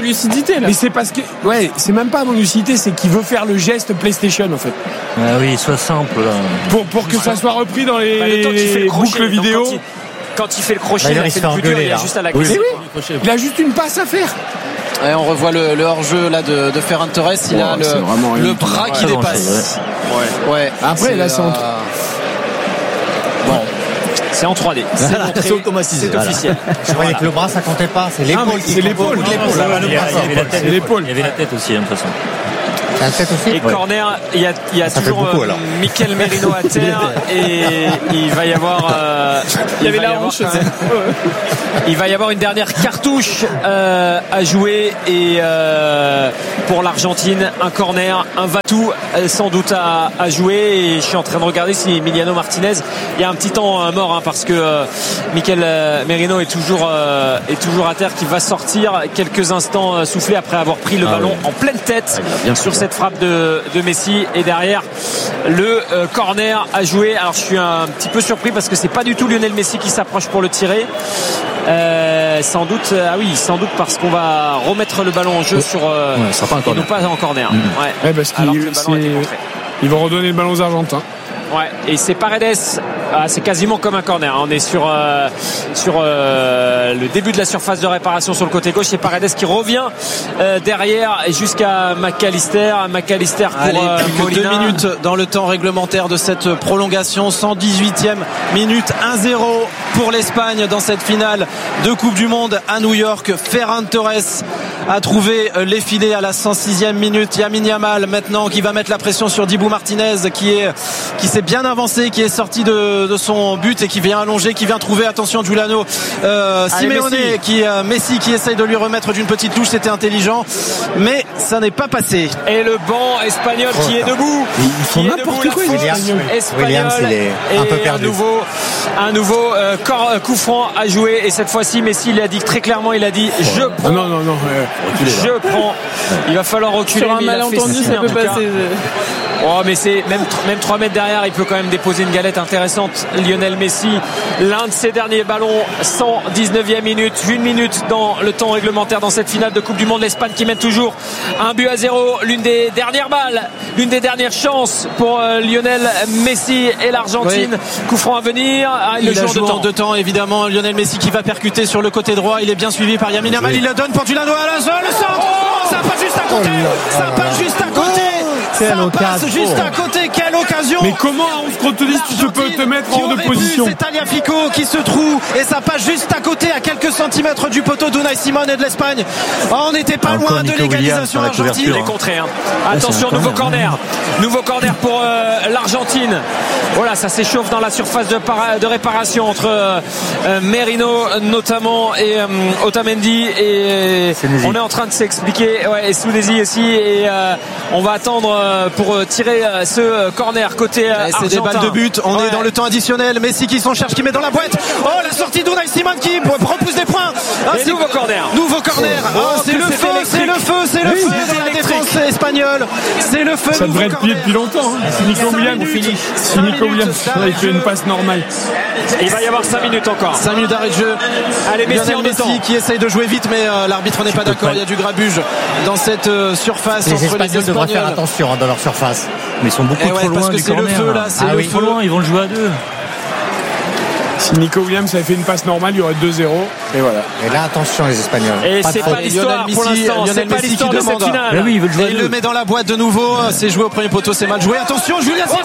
de lucidité là. Mais c'est parce que, c'est même pas mon lucidité, c'est qu'il veut faire le geste PlayStation en fait. Ah oui, soit simple là. Pour que ça soit repris dans les boucles vidéo. Quand il fait le crochet, il fait le plus dur, il y a juste à la glisser. Il a juste une passe à faire. Et on revoit le hors-jeu là de Ferran Torres. Il a le bras qui dépasse. Ouais. Après, là, c'est Bon. C'est en 3D. C'est automatisé. C'est officiel. Je croyais que le bras, ça comptait pas. C'est l'épaule. C'est l'épaule. Il y avait la tête aussi, de toute façon. Et corner, il y a toujours Mikel Merino à terre et il va y avoir il va y avoir une dernière cartouche à jouer et pour l'Argentine un corner, un va-tout sans doute à jouer et je suis en train de regarder si Emiliano Martinez, il y a un petit temps mort parce que Mikel Merino est toujours à terre, qui va sortir quelques instants soufflé après avoir pris le ballon en pleine tête sur cette frappe de Messi et derrière le corner à jouer. Alors je suis un petit peu surpris parce que c'est pas du tout Lionel Messi qui s'approche pour le tirer. Sans doute parce qu'on va remettre le ballon en jeu sur et non pas en corner. Parce qu'ils vont redonner le ballon aux Argentins. Et c'est Paredes. C'est quasiment comme un corner. On est sur le début de la surface de réparation sur le côté gauche. C'est Paredes qui revient derrière jusqu'à McAllister. McAllister pour plus que 2 minutes dans le temps réglementaire de cette prolongation. 118e minute, 1-0 pour l'Espagne dans cette finale de Coupe du Monde à New York. Ferran Torres a trouvé les filets à la 106e minute. Lamine Yamal maintenant qui va mettre la pression sur Dibu Martinez qui s'est bien avancé, qui est sorti de son but et qui vient allonger, qui vient trouver, attention Giuliano Simeone, Messi qui essaye de lui remettre d'une petite touche. C'était intelligent mais ça n'est pas passé. Et le banc espagnol qui est debout, ils font n'importe quoi. Williams, il est un peu perdu. Un nouveau coup franc à jouer et cette fois-ci Messi il a dit très clairement, il a dit je prends. Non. Je prends. Il va falloir reculer. Sur un malentendu, ça peut passer. Mais c'est même 3 mètres derrière, il peut quand même déposer une galette intéressante. Lionel Messi, l'un de ses derniers ballons, 119e minute, 1 minute dans le temps réglementaire dans cette finale de Coupe du Monde. L'Espagne qui mène toujours 1-0, l'une des dernières balles, l'une des dernières chances pour Lionel Messi et l'Argentine. Coup franc à venir. Il a joué en 2 temps évidemment. Lionel Messi qui va percuter sur le côté droit. Il est bien suivi par Lamine Yamal. Il la donne pour Giuliano Alazo. Le centre. Ça passe juste à côté. Ça passe juste à côté. Juste à côté, quelle occasion! Mais comment à 11 contre 10 tu peux te mettre hors de position? C'est Tagliafico qui se trouve et ça passe juste à côté, à quelques centimètres du poteau d'Unai Simon et de l'Espagne. On n'était pas loin de l'égalisation argentine. Il est contré. Attention, nouveau corner pour l'Argentine. Voilà, ça s'échauffe dans la surface de réparation entre Merino notamment et Otamendi et on est en train de s'expliquer. Et Soudesi aussi et on va attendre pour tirer ce corner côté argentin. C'est des balles de but. On est dans le temps additionnel. Messi qui s'en cherche, qui met dans la boîte. La sortie d'Unai Simon qui repousse des points. Nouveau corner. C'est le feu de la défense espagnole. C'est le feu. Ça devrait être plié depuis longtemps. Si Nico Williams avait fait une passe normale. Il va y avoir 5 minutes encore. 5 minutes d'arrêt de jeu. Allez, Messi qui essaye de jouer vite, mais l'arbitre n'est pas d'accord. Il y a du grabuge dans cette surface. Les Espagnols devraient faire attention dans leur surface. Mais ils sont beaucoup trop loin du corner. Le feu là, c'est le feu. Loin, ils vont le jouer à 2. Si Nico Williams avait fait une passe normale, il y aurait 2-0. Et voilà. Et là, attention les Espagnols. Et c'est pas l'histoire pour l'instant. C'est pas l'histoire de cette finale. Oui, il le met dans la boîte de nouveau. C'est joué au premier poteau, c'est mal joué. Attention, Julian Simon.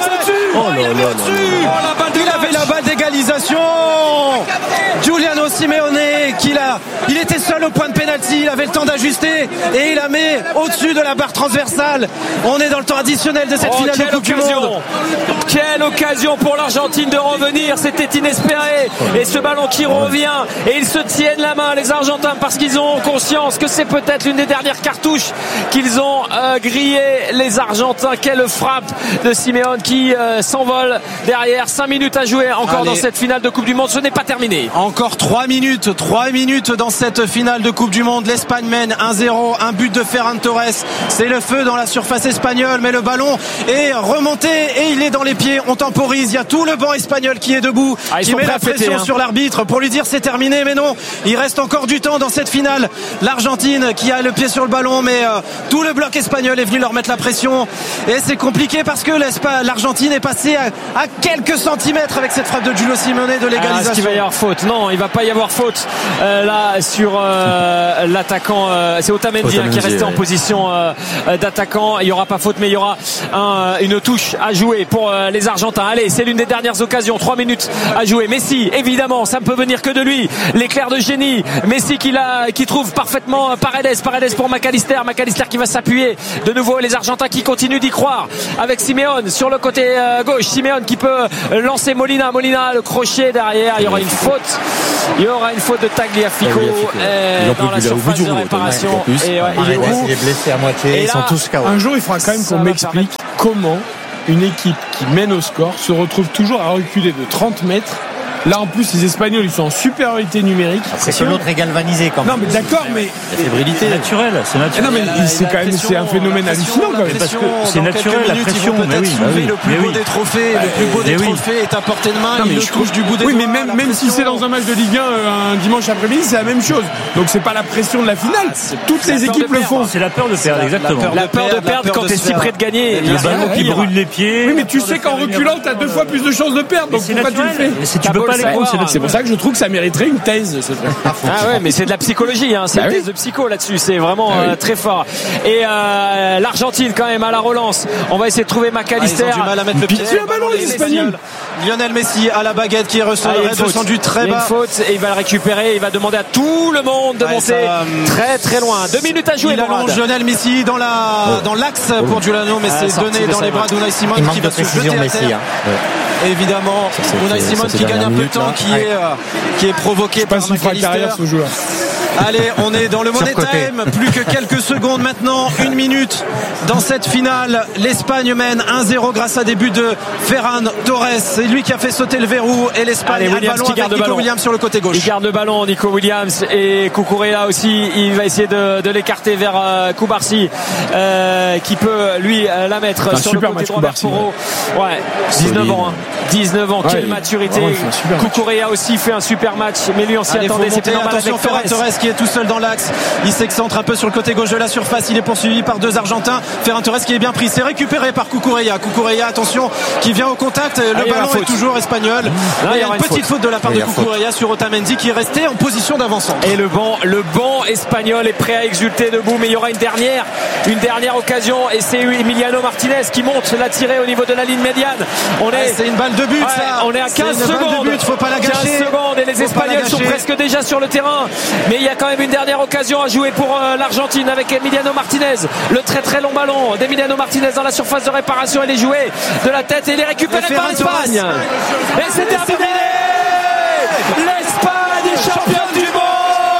Il avait la balle d'égalisation. Giuliano Simeone il était seul au point de pénalty. Il avait le temps d'ajuster et il la met au-dessus de la barre transversale. On est dans le temps additionnel de cette finale de Coupe du Monde. Quelle occasion pour l'Argentine de revenir. C'était inespéré. Et ce ballon qui revient et ils se tiennent la main les Argentins parce qu'ils ont conscience que c'est peut-être l'une des dernières cartouches qu'ils ont grillé les Argentins. Quelle frappe de Simeone qui s'envole derrière. 5 minutes à jouer encore dans cette finale de Coupe du Monde. Ce n'est pas terminé. Encore 3 minutes dans cette finale de Coupe du Monde. L'Espagne mène 1-0, un but de Ferran Torres. C'est le feu dans la surface espagnole, mais le ballon est remonté et il est dans les pieds. On temporise. Il y a tout le banc espagnol qui est debout, qui met la la pression sur l'arbitre pour lui dire c'est terminé, mais non, il reste encore du temps dans cette finale. L'Argentine qui a le pied sur le ballon, mais tout le bloc espagnol est venu leur mettre la pression et c'est compliqué parce que l'Argentine est passée à quelques centimètres avec cette frappe de Giulio Simeone de l'égalisation. Est-ce qu'il va y avoir faute? Non, il va pas y avoir faute là sur l'attaquant. C'est Otamendi qui est resté en position d'attaquant. Il y aura pas faute, mais il y aura une touche à jouer pour les Argentins. Allez, c'est l'une des dernières occasions. 3 minutes à jouer. Messi, évidemment, ça ne peut venir que de lui. L'éclair de génie. Messi qui trouve parfaitement Paredes pour McAllister qui va s'appuyer. De nouveau, les Argentins qui continuent d'y croire avec Simeone sur le côté gauche. Simeone qui peut lancer Molina, le crochet derrière. Il y aura une faute de Tagliafico dans la surface de réparation. Il est blessé à moitié. Ils sont tous KO. Un jour, il faudra quand même qu'on m'explique comment une équipe qui mène au score se retrouve toujours à reculer de 30 mètres. Là, en plus, les Espagnols, ils sont en supériorité numérique. Après que l'autre est galvanisé quand même. Non, mais d'accord, mais. La fébrilité naturelle, c'est naturel. Non, mais c'est quand même, c'est un phénomène hallucinant, quand même. Parce que c'est naturel, la pression. Mais oui, le plus beau des trophées, est à portée de main. Il le touche du bout des doigts. Oui, mais même si c'est dans un match de Ligue 1 un dimanche après-midi, c'est la même chose. Donc, c'est pas la pression de la finale. Toutes les équipes le font. C'est la peur de perdre, exactement. La peur de perdre quand t'es si près de gagner. Le ballon qui brûle les pieds. Oui, mais tu sais qu'en reculant, t'as 2 fois plus de chances de perdre. Donc, pourquoi tu le fais? Si tu peux pas les voir. C'est pour ça que je trouve que ça mériterait une thèse. Ouais, mais c'est de la psychologie, c'est une thèse de psycho là-dessus, c'est vraiment très fort. Et l'Argentine quand même à la relance. On va essayer de trouver McAllister. Ils ont du mal à mettre le pied. Le ballon, les Espagnols. Lionel Messi à la baguette qui est descendu très bas. Il y a une faute et il va le récupérer. Il va demander à tout le monde de monter très très loin. 2 minutes à jouer. Il allonge Lionel Messi dans l'axe pour Giuliano, mais c'est donné dans les bras d'Unai Simon qui va se jeter à terre. Évidemment, Unai Simon qui gagne un peu de temps, qui est provoqué par McAllister. Allez, on est dans le Money Time. Plus que quelques secondes maintenant. 1 minute dans cette finale. L'Espagne mène 1-0 grâce à des buts de Ferran Torres. C'est lui qui a fait sauter le verrou. Et l'Espagne a le ballon avec Nico Williams sur le côté gauche. Il garde le ballon, Nico Williams. Et Cucurella aussi. Il va essayer de l'écarter vers Cubarsí, qui peut lui la mettre sur le côté droit vers Porro. Ouais, 19 ans, quelle maturité. Cucurella aussi fait un super match. Mais lui on s'y attendait. C'était normal avec Ferran Torres qui est tout seul dans l'axe. Il s'excentre un peu sur le côté gauche de la surface. Il est poursuivi par 2 Argentins. Ferran Torres qui est bien pris. C'est récupéré par Cucurella. Attention, qui vient au contact. Le ballon est toujours espagnol. Il y a une petite faute de la part de Cucurella sur Otamendi qui est resté en position d'avant-centre. Et le banc espagnol est prêt à exulter debout. Mais il y aura une dernière occasion. Et c'est Emiliano Martinez qui monte la tirer au niveau de la ligne médiane. C'est une balle de but. On est à 15 secondes. Faut pas la gâcher. 15 secondes et les Espagnols sont presque déjà sur le terrain. Mais il y a quand même une dernière occasion à jouer pour l'Argentine avec Emiliano Martinez. Le très très long ballon d'Emiliano Martinez dans la surface de réparation. Il est joué de la tête et il est récupéré par l'Espagne. Et c'est terminé. L'Espagne est championne du monde.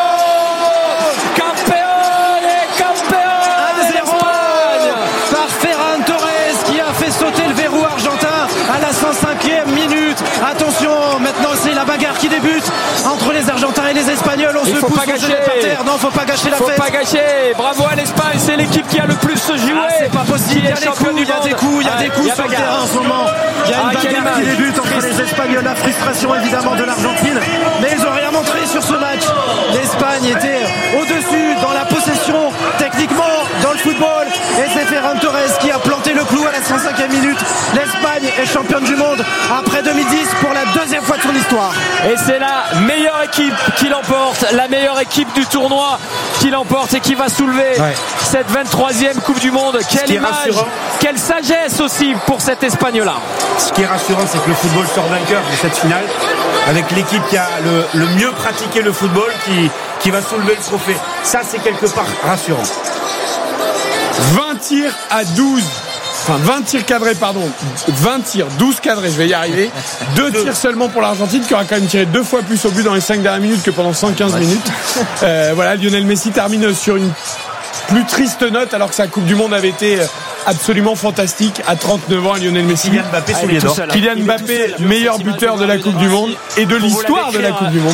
Campeone l'Espagne par Ferran Torres qui a fait sauter le verrou argentin à la 105e minute. Attention, maintenant c'est la bagarre qui débute entre les Argentins et les Espagnols. On se pousse par terre. Non, faut pas gâcher la fête. Faut pas gâcher. Bravo à l'Espagne, c'est l'équipe qui a le plus joué. C'est pas possible. Il y a des coups sur le terrain en ce moment. Il y a une bagarre qui débute entre les Espagnols. La frustration évidemment de l'Argentine, mais ils ont rien montré sur ce match. L'Espagne était au-dessus dans la possession techniquement dans le football, et c'est Ferran Torres qui a planté le clou à la 105e minute. L'Espagne est championne du monde après 2010 pour la 2e fois de son histoire. Et c'est la meilleure équipe qui l'emporte, la meilleure équipe du tournoi qui l'emporte et qui va soulever cette 23e Coupe du Monde. Quelle image, quelle sagesse aussi pour cette Espagne-là. Ce qui est rassurant, c'est que le football sort vainqueur de cette finale, avec l'équipe qui a le mieux pratiqué le football, qui va soulever le trophée. Ça, c'est quelque part rassurant. 20 tirs à 12. Enfin, 20 tirs cadrés, 20 tirs, 12 cadrés, je vais y arriver. 2 tirs seulement pour l'Argentine, qui aura quand même tiré 2 fois plus au but dans les 5 dernières minutes que pendant 115 minutes. Voilà, Lionel Messi termine sur une plus triste note, alors que sa Coupe du Monde avait été absolument fantastique. À 39 ans, Lionel Messi. Kylian Mbappé, Kylian Mbappé, meilleur buteur de la Coupe du Monde et de l'histoire de la Coupe du Monde.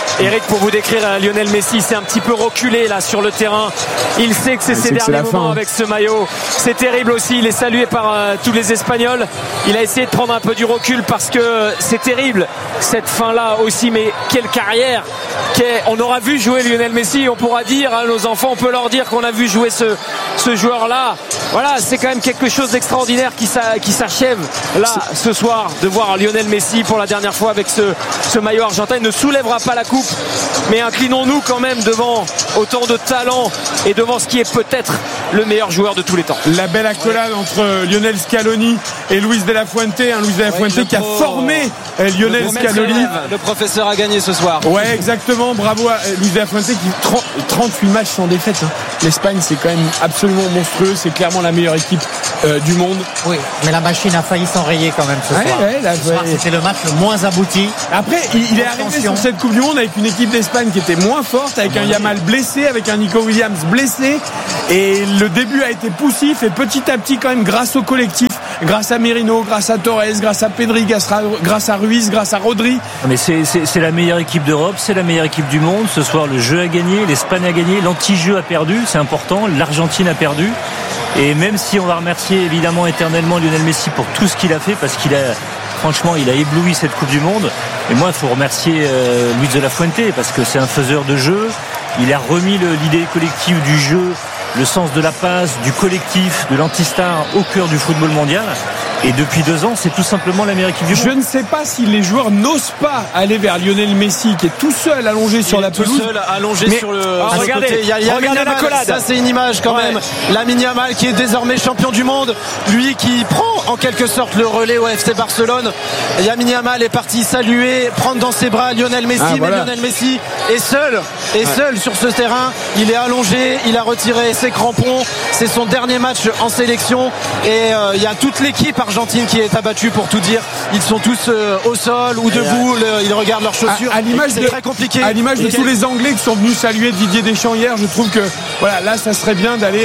Eric, pour vous décrire Lionel Messi, c'est un petit peu reculé là sur le terrain. Il sait que c'est ses derniers moments avec ce maillot. C'est terrible aussi. Il est salué par tous les Espagnols. Il a essayé de prendre un peu du recul parce que c'est terrible cette fin-là aussi. Mais quelle carrière! On aura vu jouer Lionel Messi. On pourra dire à nos enfants, on peut leur dire qu'on a vu jouer ce joueur-là. Voilà, c'est quand même quelque chose d'extraordinaire qui s'achève là ce soir, de voir Lionel Messi pour la dernière fois avec ce maillot argentin. Il ne soulèvera pas la coupe, mais inclinons-nous quand même devant autant de talent et devant ce qui est peut-être le meilleur joueur de tous les temps. La belle accolade entre Lionel Scaloni et Luis de la Fuente, Luis de la Fuente qui a formé Lionel Scaloni. Le professeur a gagné ce soir. Ouais, exactement, bravo à Luis de la Fuente qui 38 matchs sans défaite. L'Espagne, c'est quand même absolument monstrueux, c'est clairement la meilleure équipe du monde. Oui, mais la machine a failli s'enrayer quand même ce soir. C'était le match le moins abouti. Après, il est arrivé sur cette Coupe du Monde avec une équipe d'Espagne qui était moins forte, avec un Yamal blessé, avec un Nico Williams blessé, et le début a été poussif, et petit à petit quand même grâce au collectif, grâce à Merino, grâce à Torres, grâce à Pedri, grâce à Ruiz, grâce à Rodri. Mais c'est la meilleure équipe d'Europe, c'est la meilleure équipe du monde. Ce soir, le jeu a gagné, l'Espagne a gagné, l'anti-jeu a perdu, c'est important, l'Argentine a perdu. Et même si on va remercier évidemment éternellement Lionel Messi pour tout ce qu'il a fait, parce qu'il a franchement il a ébloui cette Coupe du Monde, et moi il faut remercier Luis de la Fuente parce que c'est un faiseur de jeu. Il a remis l'idée collective du jeu, le sens de la passe, du collectif, de l'anti-star au cœur du football mondial. Et depuis 2 ans, c'est tout simplement la meilleure équipe du monde. Je ne sais pas si les joueurs n'osent pas aller vers Lionel Messi, qui est tout seul allongé sur la pelouse. Tout seul allongé sur le. Regardez, regardez la collade. Ça, c'est une image quand même. Lamine Yamal qui est désormais champion du monde. Lui qui prend en quelque sorte le relais au FC Barcelone. Lamine Yamal est parti saluer, prendre dans ses bras Lionel Messi. Mais Lionel Messi est seul sur ce terrain. Il est allongé, il a retiré ses crampons. C'est son dernier match en sélection. Et il y a toute l'équipe argentine qui est abattue, pour tout dire. Ils sont tous au sol ou debout, ils regardent leurs chaussures. C'est très compliqué. À l'image de tous les Anglais qui sont venus saluer Didier Deschamps hier, je trouve que voilà, là ça serait bien d'aller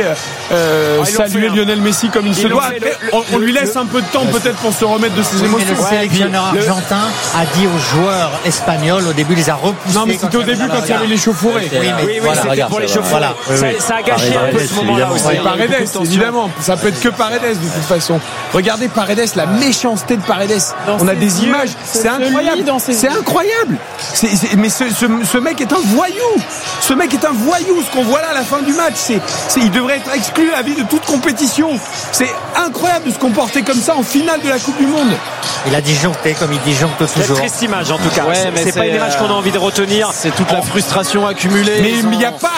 saluer Lionel Messi comme il se doit. Après, on lui laisse un peu de temps peut-être pour se remettre de ses émotions. Le sélectionneur argentin a dit aux joueurs espagnols au début, il les a repoussés. Non, mais c'était au début quand il y avait l'échauffourée. Oui, c'était pour l'échauffourée. Ça a gâché un peu ce moment-là aussi. Paredes, évidemment. Ça peut être que Paredes de toute façon. Regardez Paredes, la méchanceté de Paredes. On a des images, c'est incroyable. C'est incroyable. Mais ce mec est un voyou. Ce mec est un voyou. Ce qu'on voit là à la fin du match, il devrait être exclu à vie de toute compétition. C'est incroyable de se comporter comme ça en finale de la Coupe du Monde. Il a disjoncté comme il disjoncte toujours. C'est une triste image en tout cas. C'est pas une image qu'on a envie de retenir. C'est toute la frustration accumulée. Mais il n'y a pas.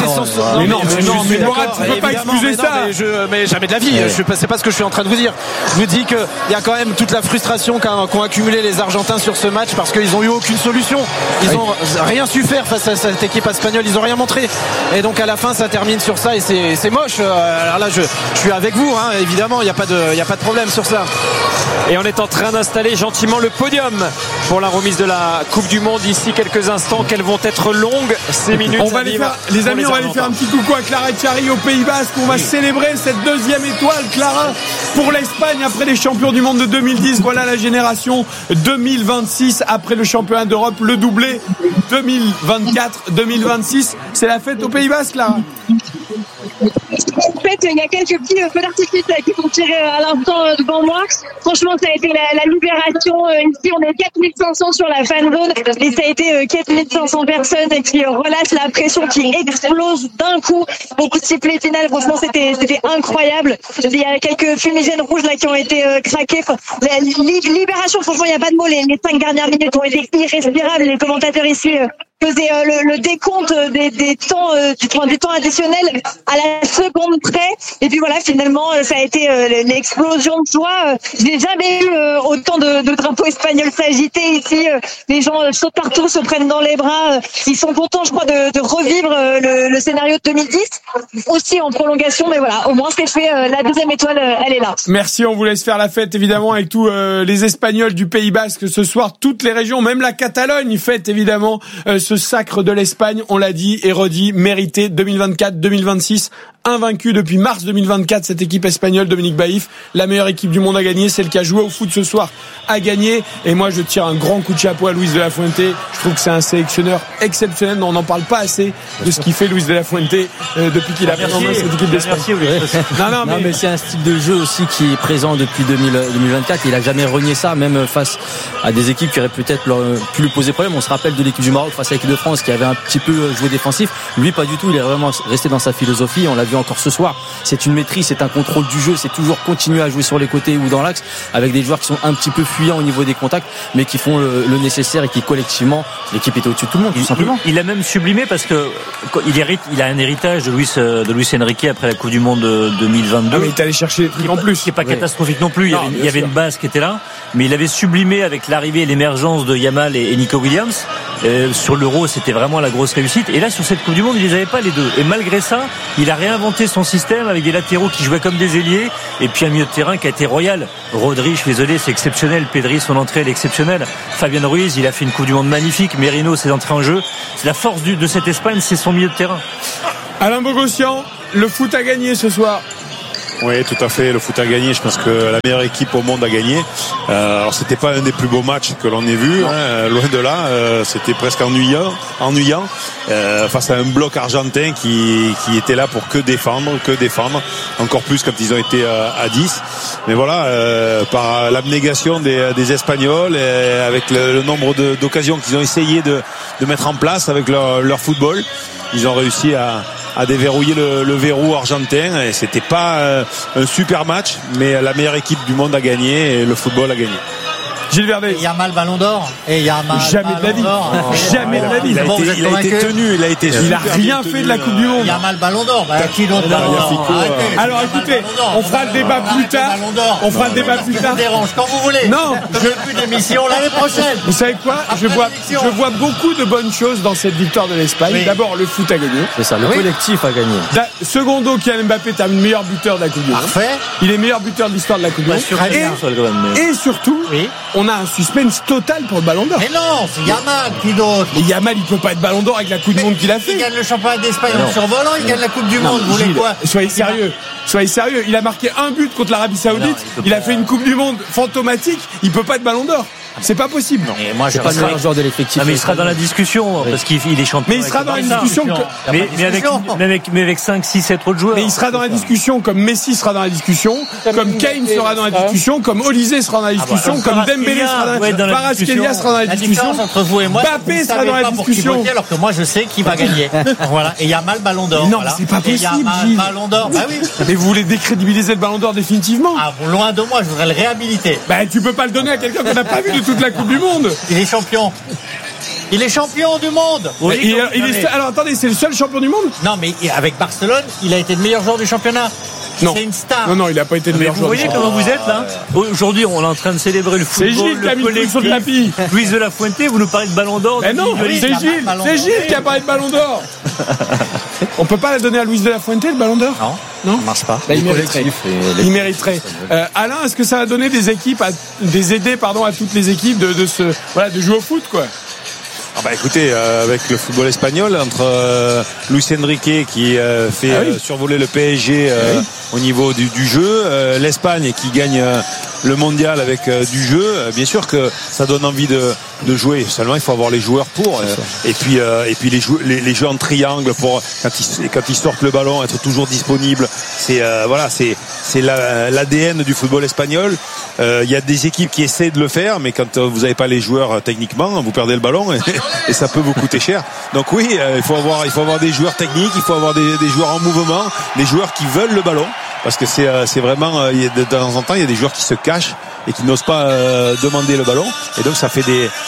Mais Mourad, tu ne peux pas excuser ça. Mais jamais de la vie. C'est pas ce que je suis en train de vous dire. Je vous dis qu'il y a quand même toute la frustration qu'ont accumulé les Argentins sur ce match parce qu'ils ont eu aucune solution. Ils ont rien su faire face à cette équipe espagnole. Ils ont rien montré. Et donc à la fin, ça termine sur ça et c'est moche. Alors là, je suis avec vous. Évidemment, il n'y a pas de problème sur ça. Et on est en train d'installer gentiment le podium pour la remise de la Coupe du Monde d'ici quelques instants. Quelles vont être longues ces minutes. On va aller faire, les amis, on va aller faire un petit coucou à Clara Etchari au Pays Basque. On va célébrer cette 2e étoile, Clara, pour l'Espagne après les champions du monde de 2010. Voilà la génération 2026 après le championnat d'Europe, le doublé 2024-2026. C'est la fête au Pays Basque, Clara. En fait, il y a quelques petits feux d'artifice qui sont tirés à l'instant devant moi. Franchement, ça a été la libération. Ici, on est 4500 sur la fan zone et ça a été 4500 personnes qui relâchent la pression, qui explose d'un coup. Au coup de sifflet final, franchement, c'était incroyable. Il y a quelques fumigènes rouges là qui ont été craqués. Enfin, la libération, franchement, il n'y a pas de mots. Les 5 dernières minutes ont été irrespirables. Les commentateurs ici faisait le décompte des temps du temps additionnel à la seconde près, et puis voilà, finalement ça a été l'explosion de joie. J'ai jamais eu autant de drapeaux espagnols s'agiter ici. Les gens sautent partout, se prennent dans les bras. Ils sont contents, je crois, de revivre le scénario de 2010 aussi en prolongation, mais voilà, au moins c'est fait. La 2e étoile, elle est là. Merci, on vous laisse faire la fête évidemment avec tous les Espagnols du Pays Basque ce soir. Toutes les régions, même la Catalogne fête évidemment ce ce sacre de l'Espagne, on l'a dit et redit, mérité 2024-2026. Invaincue depuis mars 2024, cette équipe espagnole, Dominique Baïf, la meilleure équipe du monde a gagné, celle qui a joué au foot ce soir a gagné. Et moi, je tire un grand coup de chapeau à Luis de la Fuente. Je trouve que c'est un sélectionneur exceptionnel. On n'en parle pas assez de ce qu'il fait Luis de la Fuente depuis qu'il a pris en main cette équipe d'Espagne. Non, mais c'est un style de jeu aussi qui est présent depuis 2024. Il a jamais renié ça, même face à des équipes qui auraient peut-être pu lui poser problème. On se rappelle de l'équipe du Maroc face à l'équipe de France qui avait un petit peu joué défensif. Lui, pas du tout. Il est vraiment resté dans sa philosophie. On l'a vu encore ce soir. C'est une maîtrise, c'est un contrôle du jeu. C'est toujours continuer à jouer sur les côtés ou dans l'axe avec des joueurs qui sont un petit peu fuyants au niveau des contacts, mais qui font le nécessaire et qui collectivement, l'équipe était au-dessus de tout le monde, tout simplement. Il a même sublimé parce que il a un héritage de Luis Enrique après la Coupe du Monde 2022. Ah, mais il est allé chercher les trucs en plus. Qui n'est pas catastrophique non plus. Il y avait une base qui était là, mais il avait sublimé avec l'arrivée et l'émergence de Yamal et Nico Williams. Sur l'Euro, c'était vraiment la grosse réussite. Et là, sur cette Coupe du Monde, il les avait pas les deux. Et malgré ça, il a réinventé son système avec des latéraux qui jouaient comme des ailiers et puis un milieu de terrain qui a été royal. Rodri, je suis désolé, c'est exceptionnel. Pedri, son entrée, elle est exceptionnelle. Fabien Ruiz, il a fait une Coupe du Monde magnifique. Merino, ses entrées en jeu. C'est la force de cette Espagne, c'est son milieu de terrain. Alain Bogossian, le foot a gagné ce soir. Oui, tout à fait. Le foot a gagné. Je pense que la meilleure équipe au monde a gagné. Alors, c'était pas un des plus beaux matchs que l'on ait vu. Loin de là. C'était presque ennuyant. Face à un bloc argentin qui était là pour que défendre. Encore plus quand ils ont été à 10. Mais voilà, par l'abnégation des Espagnols, et avec le nombre d'occasions qu'ils ont essayé de mettre en place avec leur football, ils ont réussi à déverrouiller le verrou argentin. Et c'était pas un super match, mais la meilleure équipe du monde a gagné et le football a gagné. Gilles Verdet. Il y a mal Ballon d'Or. Jamais de la vie. Jamais de la vie. Il a été tenu. Il a rien fait de la Coupe du Monde. Il y a mal Ballon d'or. Qui d'autre Ballon d'Or? Alors écoutez, on fera le débat plus tard. Ça me dérange quand vous voulez. Non. Je veux plus d'émission l'année prochaine. Vous savez quoi? Je vois beaucoup de bonnes choses dans cette victoire de l'Espagne. Oui. D'abord, le foot a gagné. C'est ça, le collectif a gagné. Secondo, Kylian Mbappé est le meilleur buteur de la Coupe du Monde. Parfait. Il est meilleur buteur de l'histoire de la Coupe du Monde. Et surtout, on a un suspense total pour le Ballon d'Or. Mais non, c'est Yamal, qui d'autre? Mais Yamal, il peut pas être Ballon d'Or avec la Coupe du Monde qu'il a fait. Il gagne le championnat d'Espagne en survolant, il gagne la Coupe du Monde. Vous voulez quoi? Soyez sérieux. Il a marqué un but contre l'Arabie Saoudite. Il a fait une Coupe du Monde fantomatique. Il peut pas être Ballon d'Or. C'est pas possible. Et moi, c'est pas le meilleur joueur de l'effectif. Mais il sera dans la discussion parce qu'il est champion. Mais il sera dans la discussion. Mais avec 5, 6, 7 autres joueurs. Mais il sera dans la discussion comme Messi sera dans la discussion, comme Kane sera dans la discussion, comme Olysée sera dans la discussion, comme Dembélé sera dans la discussion, Kvaratskhelia sera dans la discussion. Entre vous et moi, Mbappé sera dans la discussion. Alors que moi, je sais qui va gagner. Voilà. Et il y a mal Ballon d'Or. Non, c'est pas possible. Il y a mal Ballon d'Or. Bah oui. Mais vous voulez décrédibiliser le Ballon d'Or définitivement? Ah bon, loin de moi, je voudrais le réhabiliter. Bah tu peux pas le donner à quelqu'un qu'on n'a pas vu de toute la Coupe du Monde. Il est champion. Il est champion du monde. Oui, alors attendez, c'est le seul champion du monde? Non, mais avec Barcelone, il a été le meilleur joueur du championnat. Non. C'est une star. Non, il a pas été le meilleur joueur. Vous voyez comment vous êtes là? Aujourd'hui, on est en train de célébrer le football. C'est Gilles qui a mis le sur le tapis. Luis de la Fuente, vous nous parlez de Ballon d'Or. Mais non, c'est Gilles qui a parlé de Ballon d'Or. On peut pas la donner à Luis de la Fuente, le Ballon d'Or? Non, ça marche pas. Il mériterait. Alain, est-ce que ça va donner des aider à toutes les équipes de jouer au foot, quoi? Ah bah écoutez, avec le football espagnol, entre Luis Enrique qui fait survoler le PSG au niveau du jeu, l'Espagne qui gagne le mondial avec du jeu, bien sûr que ça donne envie de jouer. Seulement il faut avoir les joueurs pour. Et puis les jeux en triangle pour quand ils sortent le ballon, être toujours disponible. C'est l'ADN du football espagnol. Il y a des équipes qui essaient de le faire, mais quand vous n'avez pas les joueurs techniquement, vous perdez le ballon et ça peut vous coûter cher. Donc oui, il faut avoir des joueurs techniques, il faut avoir des joueurs en mouvement, des joueurs qui veulent le ballon. Parce que c'est vraiment, de temps en temps, il y a des joueurs qui se cachent et qui n'osent pas demander le ballon. Et donc ça fait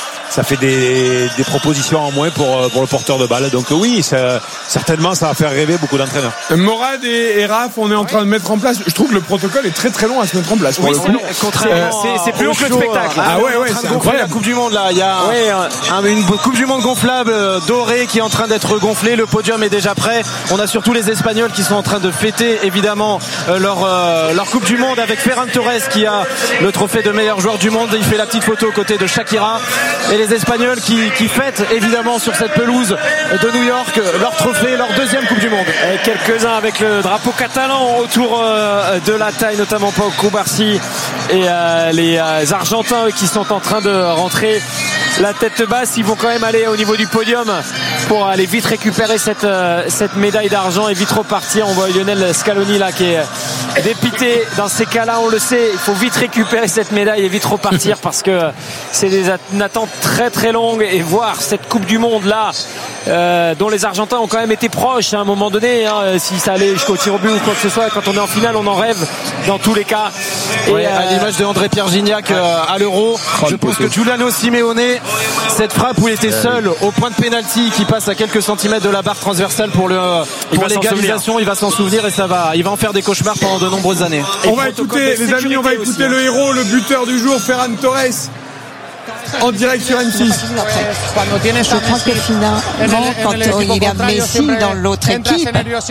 des propositions en moins pour le porteur de balle. Donc oui, certainement ça va faire rêver beaucoup d'entraîneurs. Morad et Raph, on est en train de mettre en place. Je trouve que le protocole est très très long à se mettre en place. C'est plus long que le spectacle. Ah ouais, c'est incroyable. La Coupe du Monde là, il y a une Coupe du Monde gonflable dorée qui est en train d'être gonflée. Le podium est déjà prêt. On a surtout les Espagnols qui sont en train de fêter évidemment leur Coupe du Monde avec Ferran Torres qui a le trophée de meilleur joueur du monde. Il fait la petite photo aux côtés de Shakira. et les Espagnols qui fêtent évidemment sur cette pelouse de New York leur trophée, leur deuxième Coupe du Monde. Et quelques-uns avec le drapeau catalan autour de la taille, notamment Pau Cubarsí et les Argentins qui sont en train de rentrer la tête basse. Ils vont quand même aller au niveau du podium pour aller vite récupérer cette médaille d'argent et vite repartir. On voit Lionel Scaloni là qui est dépité. Dans ces cas-là, on le sait, il faut vite récupérer cette médaille et vite repartir parce que c'est une attente très très longue, et voir cette Coupe du Monde là dont les Argentins ont quand même été proches à un moment donné, si ça allait jusqu'au tir au but ou quoi que ce soit. Quand on est en finale, on en rêve dans tous les cas. Et à l'image de André-Pierre Gignac à l'Euro, je pense que Giuliano Simeone, cette frappe où il était seul au point de pénalty qui passe à quelques centimètres de la barre transversale pour l'égalisation, il va s'en souvenir et il va en faire des cauchemars pendant de nombreuses années. On va écouter, les amis, on va écouter le héros, le buteur du jour, Ferran Torres, en direct sur M6. Je crois que finalement, quand il y a Messi dans l'autre équipe,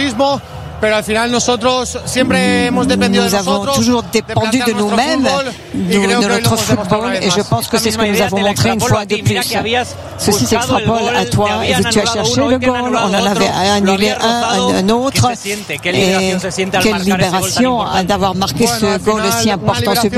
nous avons toujours dépendu de nous-mêmes, de notre football, et je pense que c'est ce que nous avons montré une fois de plus. Ceci s'extrapole à toi, et tu as cherché le goal, on en avait annulé un autre, et quelle libération d'avoir marqué ce goal aussi important.